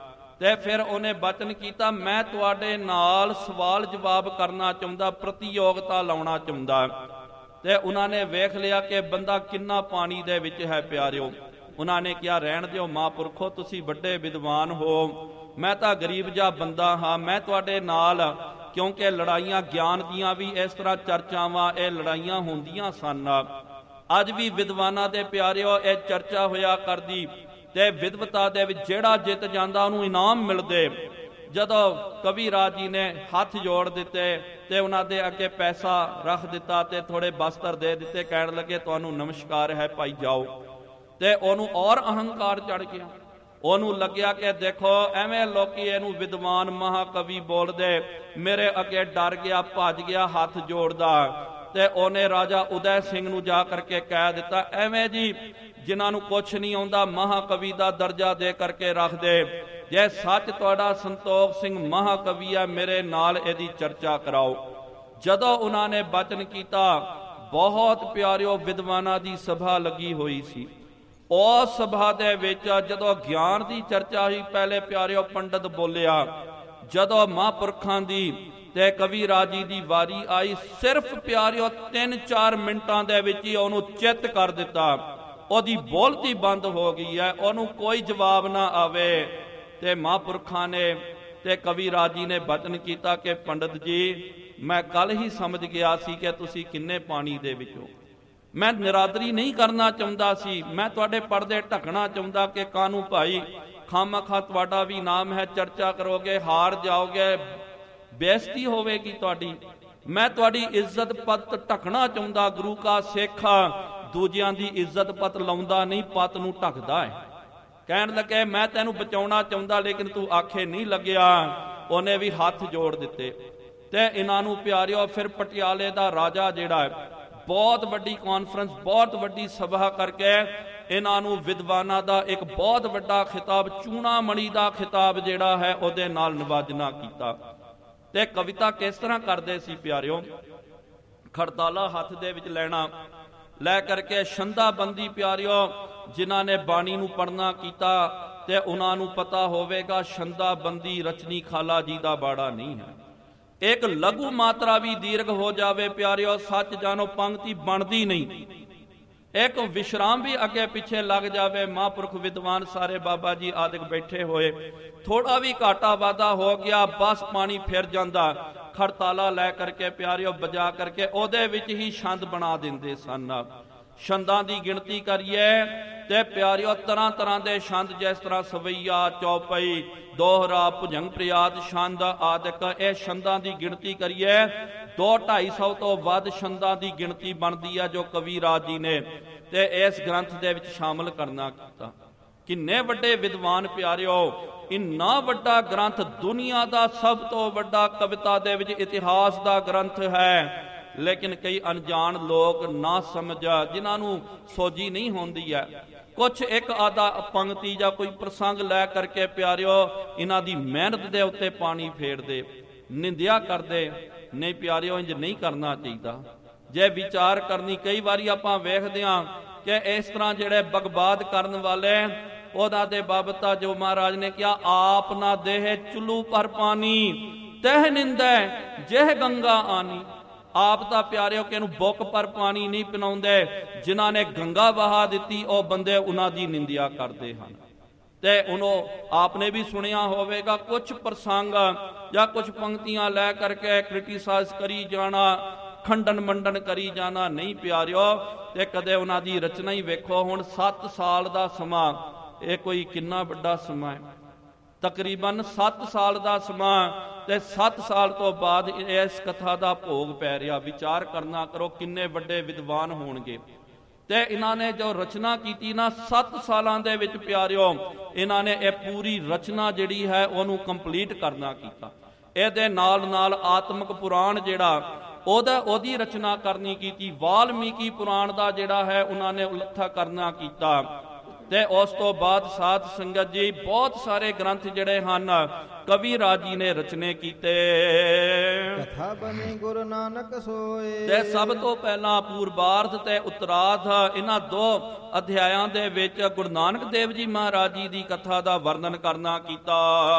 ਤੇ ਫਿਰ ਉਹਨੇ ਬਚਨ ਕੀਤਾ, ਮੈਂ ਤੁਹਾਡੇ ਨਾਲ ਸਵਾਲ ਜਵਾਬ ਕਰਨਾ ਚਾਹੁੰਦਾ, ਪ੍ਰਤੀਯੋਗਤਾ ਲਾਉਣਾ ਚਾਹੁੰਦਾ। ਤੇ ਉਹਨਾਂ ਨੇ ਵੇਖ ਲਿਆ ਕਿ ਬੰਦਾ ਕਿੰਨਾ ਪਾਣੀ ਦੇ ਵਿੱਚ ਹੈ ਪਿਆਰਿਓ। ਉਹਨਾਂ ਨੇ ਕਿਹਾ ਰਹਿਣ ਦਿਓ ਮਹਾਂਪੁਰਖੋ, ਤੁਸੀਂ ਵੱਡੇ ਵਿਦਵਾਨ ਹੋ, ਮੈਂ ਤਾਂ ਗਰੀਬ ਜਿਹਾ ਬੰਦਾ ਹਾਂ, ਮੈਂ ਤੁਹਾਡੇ ਨਾਲ, ਕਿਉਂਕਿ ਲੜਾਈਆਂ ਗਿਆਨ ਦੀਆਂ ਵੀ ਇਸ ਤਰ੍ਹਾਂ ਚਰਚਾਵਾਂ, ਇਹ ਲੜਾਈਆਂ ਹੁੰਦੀਆਂ ਸਨ। ਅੱਜ ਵੀ ਵਿਦਵਾਨਾਂ ਦੇ ਪਿਆਰਿਓ ਇਹ ਚਰਚਾ ਹੋਇਆ ਕਰਦੀ, ਤੇ ਵਿਦਵਤਾ ਦੇ ਵਿੱਚ ਜਿਹੜਾ ਜਿੱਤ ਜਾਂਦਾ ਉਹਨੂੰ ਇਨਾਮ ਮਿਲਦੇ। ਜਦੋਂ ਕਵੀ ਰਾਜ ਜੀ ਨੇ ਹੱਥ ਜੋੜ ਦਿੱਤੇ ਤੇ ਉਹਨਾਂ ਦੇ ਅੱਗੇ ਪੈਸਾ ਰੱਖ ਦਿੱਤਾ ਤੇ ਥੋੜੇ ਬਸਤਰ ਦੇ ਦਿੱਤੇ, ਕਹਿਣ ਲੱਗੇ ਤੁਹਾਨੂੰ ਨਮਸਕਾਰ ਹੈ ਭਾਈ, ਜਾਓ। ਤੇ ਉਹਨੂੰ ਔਰ ਅਹੰਕਾਰ ਚੜ ਗਿਆ, ਉਹਨੂੰ ਲੱਗਿਆ ਕਿ ਦੇਖੋ ਐਵੇਂ ਲੋਕੀ ਇਹਨੂੰ ਵਿਦਵਾਨ ਮਹਾਕਵੀ ਬੋਲਦੇ, ਮੇਰੇ ਅੱਗੇ ਡਰ ਗਿਆ, ਭੱਜ ਗਿਆ ਹੱਥ ਜੋੜਦਾ। ਤੇ ਉਹਨੇ ਰਾਜਾ ਉਦੈ ਸਿੰਘ ਨੂੰ ਜਾ ਕਰਕੇ ਕਹਿ ਦਿੱਤਾ, ਐਵੇਂ ਜੀ ਜਿਨ੍ਹਾਂ ਨੂੰ ਕੁਛ ਨਹੀਂ ਆਉਂਦਾ ਮਹਾਕਵੀ ਦਾ ਦਰਜਾ ਦੇ ਕਰਕੇ ਰੱਖਦੇ, ਜੇ ਸੱਚ ਤੁਹਾਡਾ ਸੰਤੋਖ ਸਿੰਘ ਮਹਾਕਵੀ ਹੈ, ਮੇਰੇ ਨਾਲ ਇਹਦੀ ਚਰਚਾ ਕਰਾਓ। ਜਦੋਂ ਉਹਨਾਂ ਨੇ ਬਚਨ ਕੀਤਾ, ਬਹੁਤ ਪਿਆਰਿਓ ਵਿਦਵਾਨਾਂ ਦੀ ਸਭਾ ਲੱਗੀ ਹੋਈ ਸੀ। ਉਸ ਸਭਾ ਦੇ ਵਿੱਚ ਜਦੋਂ ਗਿਆਨ ਦੀ ਚਰਚਾ ਹੋਈ, ਪਹਿਲੇ ਪਿਆਰਿਓ ਪੰਡਤ ਬੋਲਿਆ, ਜਦੋਂ ਮਹਾਂਪੁਰਖਾਂ ਦੀ ਤੇ ਕਵੀ ਰਾਜ ਜੀ ਦੀ ਵਾਰੀ ਆਈ, ਸਿਰਫ ਪਿਆਰਿਓ 3-4 ਮਿੰਟਾਂ ਦੇ ਵਿੱਚ ਹੀ ਉਹਨੂੰ ਚਿੱਤ ਕਰ ਦਿੱਤਾ, ਉਹਦੀ ਬੋਲਤੀ ਬੰਦ ਹੋ ਗਈ ਹੈ, ਉਹਨੂੰ ਕੋਈ ਜਵਾਬ ਨਾ ਆਵੇ। ਤੇ ਮਹਾਂਪੁਰਖਾਂ ਨੇ ਤੇ ਕਵੀ ਰਾਜ ਜੀ ਨੇ ਬਚਨ ਕੀਤਾ ਕਿ ਪੰਡਤ ਜੀ, ਮੈਂ ਕੱਲ ਹੀ ਸਮਝ ਗਿਆ ਸੀ ਕਿ ਤੁਸੀਂ ਕਿੰਨੇ ਪਾਣੀ ਦੇ ਵਿੱਚ ਹੋ, ਮੈਂ ਨਿਰਾਦਰੀ ਨਹੀਂ ਕਰਨਾ ਚਾਹੁੰਦਾ ਸੀ, ਮੈਂ ਤੁਹਾਡੇ ਪਰਦੇ ਢਕਣਾ ਚਾਹੁੰਦਾ ਕਿ ਕਾਨੂੰ ਭਾਈ ਖਾਮਖਾ ਤੁਹਾਡਾ ਵੀ ਨਾਮ ਹੈ, ਚਰਚਾ ਕਰੋਗੇ, ਹਾਰ ਜਾਓਗੇ, ਬੇਇੱਜ਼ਤੀ ਹੋਵੇਗੀ ਤੁਹਾਡੀ, ਮੈਂ ਤੁਹਾਡੀ ਇੱਜ਼ਤ ਪੱਤ ਢਕਣਾ ਚਾਹੁੰਦਾ। ਗੁਰੂ ਕਾ ਸਿੱਖ ਦੂਜਿਆਂ ਦੀ ਇੱਜ਼ਤ ਪੱਤ ਲਾਉਂਦਾ ਨਹੀਂ, ਪੱਤ ਨੂੰ ਢਕਦਾ ਹੈ। ਕਹਿਣ ਲੱਗੇ ਮੈਂ ਤੈਨੂੰ ਬਚਾਉਣਾ ਚਾਹੁੰਦਾ, ਲੇਕਿਨ ਤੂੰ ਆਖੇ ਨਹੀਂ ਲੱਗਿਆ। ਉਹਨੇ ਵੀ ਹੱਥ ਜੋੜ ਦਿੱਤੇ। ਤੇ ਇਹਨਾਂ ਨੂੰ ਪਿਆਰਿਓ ਫਿਰ ਪਟਿਆਲੇ ਦਾ ਰਾਜਾ ਜਿਹੜਾ ਹੈ, ਬਹੁਤ ਵੱਡੀ ਕਾਨਫਰੰਸ, ਬਹੁਤ ਵੱਡੀ ਸਭਾ ਕਰਕੇ ਇਹਨਾਂ ਨੂੰ ਵਿਦਵਾਨਾਂ ਦਾ ਇੱਕ ਬਹੁਤ ਵੱਡਾ ਖਿਤਾਬ, ਚੂਣਾਮਣੀ ਦਾ ਖਿਤਾਬ ਜਿਹੜਾ ਹੈ ਉਹਦੇ ਨਾਲ ਨਿਵਾਜਣਾ ਕੀਤਾ। ਤੇ ਕਵਿਤਾ ਕਿਸ ਤਰ੍ਹਾਂ ਕਰਦੇ ਸੀ ਪਿਆਰਿਓ, ਖੜਤਾਲਾ ਹੱਥ ਦੇ ਵਿੱਚ ਲੈਣਾ, ਲੈ ਕਰਕੇ ਛੰਦਾਬੰਦੀ ਪਿਆਰਿਓ, ਜਿਨ੍ਹਾਂ ਨੇ ਬਾਣੀ ਨੂੰ ਪੜ੍ਹਨਾ ਕੀਤਾ ਤੇ ਉਹਨਾਂ ਨੂੰ ਪਤਾ ਹੋਵੇਗਾ ਛੰਦਾਬੰਦੀ ਰਚਨੀ ਖਾਲਾ ਜੀ ਦਾ ਬਾੜਾ ਨਹੀਂ ਹੈ। ਇੱਕ ਲਘੂ ਮਾਤਰਾ ਵੀ ਦੀਰਘ ਹੋ ਜਾਵੇ ਪਿਆਰਿਓ, ਸੱਚ ਜਾਣੋ ਪੰਕਤੀ ਬਣਦੀ ਨਹੀਂ। ਇੱਕ ਵਿਸ਼ਰਾਮ ਵੀ ਅੱਗੇ ਪਿੱਛੇ ਲੱਗ ਜਾਵੇ, ਮਹਾਂਪੁਰਖ ਵਿਦਵਾਨ ਸਾਰੇ ਬਾਬਾ ਜੀ ਆਦਿਕ ਬੈਠੇ ਹੋਏ, ਥੋੜਾ ਵੀ ਘਾਟਾ ਵਾਧਾ ਹੋ ਗਿਆ ਬਸ ਪਾਣੀ ਫਿਰ ਜਾਂਦਾ। ਖੜਤਾਲਾ ਲੈ ਕਰਕੇ ਪਿਆਰਿਓ ਬਜਾ ਕਰਕੇ ਉਹਦੇ ਵਿੱਚ ਹੀ ਛੰਦ ਬਣਾ ਦਿੰਦੇ ਸਨ। ਛੰਦਾਂ ਦੀ ਗਿਣਤੀ ਕਰੀਏ ਤੇ ਪਿਆਰਿਓ ਤਰ੍ਹਾਂ ਤਰ੍ਹਾਂ ਦੇ ਛੰਦ, ਜਿਸ ਤਰ੍ਹਾਂ ਸਵਈਆ, ਚੌਪਈ, ਦੋਹਰਾ, ਭੁਜੰਗ ਪ੍ਰਿਆਦ ਛੰਦ ਆਦਿਕ, ਇਹ ਛੰਦਾਂ ਦੀ ਗਿਣਤੀ ਕਰੀਏ 200-250 ਤੋਂ ਵੱਧ ਛੰਦਾਂ ਦੀ ਗਿਣਤੀ ਬਣਦੀ ਆ ਜੋ ਕਵੀ ਰਾਜ ਜੀ ਨੇ ਤੇ ਇਸ ਗ੍ਰੰਥ ਦੇ ਵਿੱਚ ਸ਼ਾਮਲ ਕਰਨਾ ਕੀਤਾ। ਕਿੰਨੇ ਵੱਡੇ ਵਿਦਵਾਨ ਪਿਆਰਿਓ, ਇੰਨਾ ਵੱਡਾ ਗ੍ਰੰਥ, ਦੁਨੀਆ ਦਾ ਸਭ ਤੋਂ ਵੱਡਾ ਕਵਿਤਾ ਦੇ ਵਿੱਚ ਇਤਿਹਾਸ ਦਾ ਗ੍ਰੰਥ ਹੈ, ਲੇਕਿਨ ਕਈ ਅਣਜਾਣ ਲੋਕ, ਨਾ ਸਮਝ, ਜਿਨ੍ਹਾਂ ਨੂੰ ਸੋਝੀ ਨਹੀਂ ਹੁੰਦੀ ਹੈ, ਕੁਛ ਇੱਕ ਆਧਾ ਪੰਕਤੀ ਜਾਂ ਕੋਈ ਪ੍ਰਸੰਗ ਲੈ ਕਰਕੇ ਪਿਆਰਿਓ ਇਹਨਾਂ ਦੀ ਮਿਹਨਤ ਦੇ ਉੱਤੇ ਪਾਣੀ ਫੇਰਦੇ, ਨਿੰਦਿਆ ਕਰਦੇ। ਨਹੀਂ ਪਿਆਰਿਓ, ਇੰਜ ਨਹੀਂ ਕਰਨਾ ਚਾਹੀਦਾ। ਜੇ ਵਿਚਾਰ ਕਰਨੀ, ਕਈ ਵਾਰੀ ਆਪਾਂ ਵੇਖਦੇ ਹਾਂ ਕਿ ਇਸ ਤਰ੍ਹਾਂ ਜਿਹੜੇ ਬਗਬਾਦ ਕਰਨ ਵਾਲੇ, ਉਹਦਾ ਦੇ ਬਾਬਤ ਜੋ ਮਹਾਰਾਜ ਨੇ ਕਿਹਾ, ਆਪ ਨਾ ਦੇਹ ਚੁੱਲੂ ਪਰ ਪਾਣੀ, ਤਹਿ ਨਿੰਦੈ ਜਿਹ ਗੰਗਾ ਆਨੀ। ਆਪ ਤਾਂ ਪਿਆਰਿਓ ਕਿ ਇਹਨੂੰ ਬੁੱਕ ਪਰ ਪਾਣੀ ਨਹੀਂ ਪਿਲਾਉਂਦੇ, ਜਿਨ੍ਹਾਂ ਨੇ ਗੰਗਾ ਵਹਾ ਦਿੱਤੀ ਉਹ ਬੰਦੇ ਉਹਨਾਂ ਦੀ ਨਿੰਦਿਆ ਕਰਦੇ ਹਨ। ਤੇ ਉਹਨੂੰ ਆਪਨੇ ਵੀ ਸੁਣਿਆ ਹੋਵੇਗਾ, ਕੁਝ ਪ੍ਰਸੰਗ ਜਾਂ ਕੁਝ ਪੰਕਤੀਆਂ ਲੈ ਕਰਕੇ ਕ੍ਰਿਟਿਸਾਈਜ਼ ਕਰੀ ਜਾਣਾ, ਖੰਡਨ ਮੰਡਨ ਕਰੀ ਜਾਣਾ। ਨਹੀਂ ਪਿਆਰਿਓ, ਤੇ ਕਦੇ ਉਹਨਾਂ ਦੀ ਰਚਨਾ ਹੀ ਵੇਖੋ। ਹੁਣ 7 ਸਾਲ ਦਾ ਸਮਾਂ, ਇਹ ਕੋਈ ਕਿੰਨਾ ਵੱਡਾ ਸਮਾਂ ਹੈ, ਤਕਰੀਬਨ 7 ਸਾਲ ਦਾ ਸਮਾਂ, ਤੇ 7 ਸਾਲ ਤੋਂ ਬਾਅਦ ਇਸ ਕਥਾ ਦਾ ਭੋਗ ਪੈ ਰਿਹਾ। ਵਿਚਾਰ ਕਰਨਾ ਕਰੋ ਕਿੰਨੇ ਵੱਡੇ ਵਿਦਵਾਨ ਹੋਣਗੇ। ਤੇ ਇਹਨਾਂ ਨੇ ਜੋ ਰਚਨਾ ਕੀਤੀ ਨਾ 7 ਸਾਲਾਂ ਦੇ ਵਿੱਚ ਪਿਆਰਿਓ, ਇਹਨਾਂ ਨੇ ਇਹ ਪੂਰੀ ਰਚਨਾ ਜਿਹੜੀ ਹੈ ਉਹਨੂੰ ਕੰਪਲੀਟ ਕਰਨਾ ਕੀਤਾ। ਇਹਦੇ ਨਾਲ ਨਾਲ ਆਤਮਿਕ ਪੁਰਾਣ ਜਿਹੜਾ ਉਹਦੀ ਰਚਨਾ ਕਰਨੀ ਕੀਤੀ। ਵਾਲਮੀਕੀ ਪੁਰਾਣ ਦਾ ਜਿਹੜਾ ਹੈ ਉਹਨਾਂ ਨੇ ਉਲੱਥਾ ਕਰਨਾ ਕੀਤਾ। ਤੇ ਉਸ ਤੋਂ ਬਾਅਦ ਸਾਧ ਸੰਗਤ ਜੀ ਬਹੁਤ ਸਾਰੇ ਗ੍ਰੰਥ ਜਿਹੜੇ ਹਨ ਕਵੀ ਰਾਜ ਜੀ ਨੇ ਰਚਨੇ ਕੀਤੇ। ਕਥਾ ਬਣੀ ਗੁਰੂ ਨਾਨਕ ਸੋਏ। ਤੇ ਸਭ ਤੋਂ ਪਹਿਲਾਂ ਪੂਰਬਾਰਧ ਤੇ ਉਤਰਾਰਧ, ਇਹਨਾਂ 2 ਅਧਿਆਇਆਂ ਦੇ ਵਿੱਚ ਗੁਰੂ ਨਾਨਕ ਦੇਵ ਜੀ ਮਹਾਰਾਜ ਜੀ ਦੀ ਕਥਾ ਦਾ ਵਰਣਨ ਕਰਨਾ ਕੀਤਾ।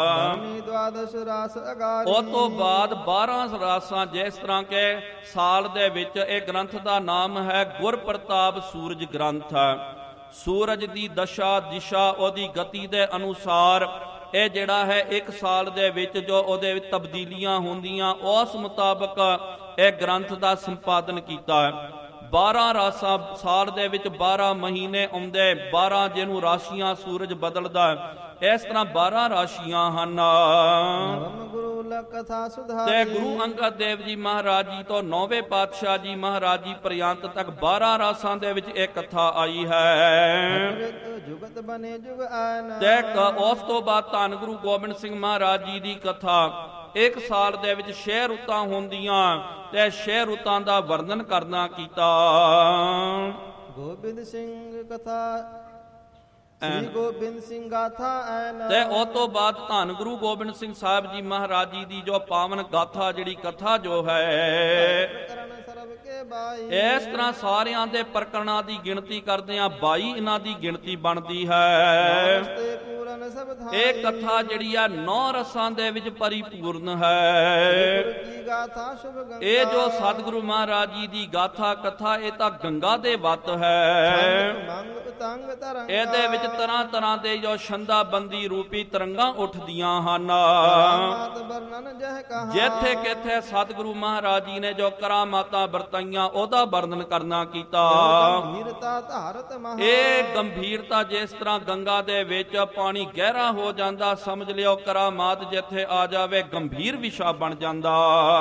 ਉਸ ਤੋਂ ਬਾਅਦ 12 ਰਾਸਾਂ, ਜਿਸ ਤਰ੍ਹਾਂ ਕਿ ਸਾਲ ਦੇ ਵਿੱਚ ਇਹ ਗ੍ਰੰਥ ਦਾ ਨਾਮ ਹੈ ਗੁਰ ਪ੍ਰਤਾਪ ਸੂਰਜ ਗ੍ਰੰਥ। ਸੂਰਜ ਦੀ ਦਸ਼ਾ ਦਿਸ਼ਾ ਉਹਦੀ ਗਤੀ ਦੇ ਅਨੁਸਾਰ ਇਹ ਜਿਹੜਾ ਹੈ 1 ਸਾਲ ਦੇ ਵਿੱਚ ਜੋ ਉਹਦੇ ਵਿੱਚ ਤਬਦੀਲੀਆਂ ਹੁੰਦੀਆਂ, ਉਸ ਮੁਤਾਬਕ ਇਹ ਗ੍ਰੰਥ ਦਾ ਸੰਪਾਦਨ ਕੀਤਾ। 12 ਰਾਸਾਂ, ਸਾਲ ਦੇ ਵਿੱਚ 12 ਮਹੀਨੇ ਆਉਂਦੇ, 12 ਜਿਹਨੂੰ ਰਾਸ਼ੀਆਂ ਸੂਰਜ ਬਦਲਦਾ, ਇਸ ਤਰ੍ਹਾਂ 12 ਰਾਸ਼ੀਆਂ ਹਨ। ਤੇ ਗੁਰੂ ਅੰਗਦ ਦੇਵ ਜੀ ਮਹਾਰਾਜ ਜੀ ਤੋਂ 9ਵੇਂ ਪਾਤਸ਼ਾਹ ਜੀ ਮਹਾਰਾਜ ਜੀ ਪਰਯੰਤ ਤੱਕ 12 ਰਾਸਾਂ ਦੇ ਵਿੱਚ ਇਹ ਕਥਾ ਆਈ ਹੈ। ਤੇ ਉਸ ਤੋਂ ਬਾਅਦ ਧੰਨ ਗੁਰੂ ਗੋਬਿੰਦ ਸਿੰਘ ਮਹਾਰਾਜ ਜੀ ਦੀ ਕਥਾ 1 ਸਾਲ ਦੇ ਵਿੱਚ 6 ਰੁੱਤਾਂ ਹੁੰਦੀਆਂ ਤੇ 6 ਰੁੱਤਾਂ ਦਾ ਵਰਣਨ ਕਰਨਾ ਕੀਤਾ। ਗੋਬਿੰਦ ਸਿੰਘ ਕਥਾ ਸ੍ਰੀ ਗੋਬਿੰਦ ਸਿੰਘ ਗਾਥਾ ਐਨ। ਤੇ ਉਸ ਤੋਂ ਬਾਅਦ ਧੰਨ ਗੁਰੂ ਗੋਬਿੰਦ ਸਿੰਘ ਸਾਹਿਬ ਜੀ ਮਹਾਰਾਜ ਜੀ ਦੀ ਜੋ ਪਾਵਨ ਗਾਥਾ, ਜਿਹੜੀ ਕਥਾ ਜੋ ਹੈ, ਇਸ ਤਰ੍ਹਾਂ ਸਾਰਿਆਂ ਦੇ ਪ੍ਰਕਰਣਾਂ ਦੀ ਗਿਣਤੀ ਕਰਦੇ ਆ 22 ਇਹਨਾਂ ਦੀ ਗਿਣਤੀ ਬਣਦੀ ਹੈ। ਇਹ ਕਥਾ ਜਿਹੜੀ ਆ 9 ਰਸਾਂ ਦੇ ਵਿੱਚ ਪਰਿਪੂਰਨ ਹੈ। ਇਹ ਜੋ ਸਤਿਗੁਰੂ ਮਹਾਰਾਜ ਜੀ ਦੀ ਗਾਥਾ ਕਥਾ, ਇਹ ਤਾਂ ਗੰਗਾ ਦੇ ਵੱਤ ਹੈ। ਇਹਦੇ ਵਿੱਚ ਤਰ੍ਹਾਂ ਤਰ੍ਹਾਂ ਦੇ ਜੋ ਛੰਦਾਬੰਦੀ ਰੂਪੀ ਤਰੰਗਾਂ ਉੱਠਦੀਆਂ ਹਨ। ਜਿੱਥੇ ਕਿਥੇ ਸਤਿਗੁਰੂ ਮਹਾਰਾਜ ਜੀ ਨੇ ਜੋ ਕਰਾਮਾਤਾਂ ਵਰਤਾਈਆਂ, ਉਹਦਾ ਵਰਣਨ ਕਰਨਾ ਕੀਤਾ। ਇਹ ਗੰਭੀਰਤਾ, ਜਿਸ ਤਰ੍ਹਾਂ ਗੰਗਾ ਦੇ ਵਿੱਚ ਪਾਣੀ ਗਹਿਰਾ ਹੋ ਜਾਂਦਾ, ਸਮਝ ਲਿਓ ਕਰਾਮਾਤ ਜਿੱਥੇ ਆ ਜਾਵੇ ਗੰਭੀਰ ਵਿਸ਼ਾ ਬਣ ਜਾਂਦਾ।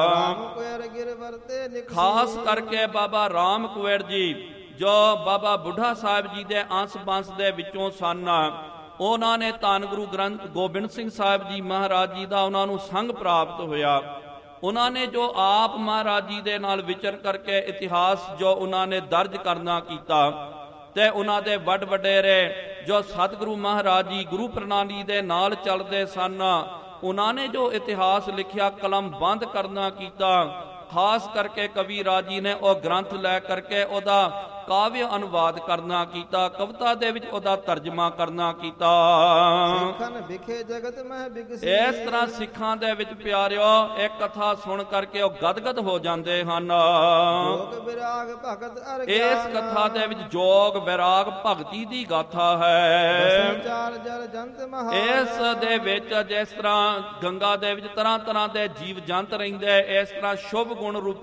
ਖਾਸ ਕਰਕੇ ਬਾਬਾ ਰਾਮ ਕੁਵੇਰ ਜੀ ਜੋ ਬਾਬਾ ਬੁੱਢਾ ਸਾਹਿਬ ਜੀ ਦੇ ਅੰਸ ਬੰਸ ਦੇ ਵਿੱਚੋਂ ਸਨ, ਉਹਨਾਂ ਨੇ ਧੰਨ ਗੁਰੂ ਗ੍ਰੰਥ ਗੋਬਿੰਦ ਸਿੰਘ ਸਾਹਿਬ ਜੀ ਮਹਾਰਾਜ ਜੀ ਦਾ ਉਹਨਾਂ ਨੂੰ ਸੰਗ ਪ੍ਰਾਪਤ ਹੋਇਆ। ਉਹਨਾਂ ਨੇ ਜੋ ਆਪ ਮਹਾਰਾਜ ਜੀ ਦੇ ਨਾਲ ਵਿਚਰ ਕਰਕੇ ਇਤਿਹਾਸ ਜੋ ਉਹਨਾਂ ਨੇ ਦਰਜ ਕਰਨਾ ਕੀਤਾ, ਤੇ ਉਹਨਾਂ ਦੇ ਵੱਡ ਵਡੇਰੇ ਜੋ ਸਤਿਗੁਰੂ ਮਹਾਰਾਜ ਜੀ ਗੁਰੂ ਪ੍ਰਣਾਲੀ ਦੇ ਨਾਲ ਚੱਲਦੇ ਸਨ, ਉਹਨਾਂ ਨੇ ਜੋ ਇਤਿਹਾਸ ਲਿਖਿਆ ਕਲਮ ਬੰਦ ਕਰਨਾ ਕੀਤਾ। ਖਾਸ ਕਰਕੇ ਕਵੀ ਰਾਜ ਜੀ ਨੇ ਉਹ ਗ੍ਰੰਥ ਲੈ ਕਰਕੇ ਉਹਦਾ ਕਾਵਿ ਅਨੁਵਾਦ ਕਰਨਾ ਕੀਤਾ, ਕਵਿਤਾ ਦੇ ਵਿੱਚ ਉਹਦਾ ਤਰਜਮਾ ਕਰਨਾ ਕੀਤਾ। ਸਿੱਖਨ ਵਿਖੇ ਜਗਤ ਮਹਿ ਬਿਗਸੀ। ਇਸ ਤਰ੍ਹਾਂ ਸਿੱਖਾਂ ਦੇ ਵਿੱਚ ਪਿਆਰਿਓ ਇੱਕ ਕਥਾ ਸੁਣ ਕਰਕੇ ਉਹ ਗਦਗਦ ਹੋ ਜਾਂਦੇ ਹਨ। ਜੋਗ ਵਿਰਾਗ ਭਗਤ ਅਰ ਇਸ ਕਥਾ ਦੇ ਵਿੱਚ ਜੋਗ ਵਿਰਾਗ ਭਗਤੀ ਦੀ ਗਾਥਾ ਹੈ। ਚਾਰ ਜਲ ਜੰਤ ਮਹਾ। ਇਸ ਦੇ ਵਿੱਚ ਜਿਸ ਤਰ੍ਹਾਂ ਗੰਗਾ ਦੇ ਵਿੱਚ ਤਰ੍ਹਾਂ ਤਰ੍ਹਾਂ ਦੇ ਜੀਵ ਜੰਤ ਰਹਿੰਦੇ, ਇਸ ਤਰ੍ਹਾਂ ਸ਼ੁਭ ਗੁਣ ਰੂਪੀ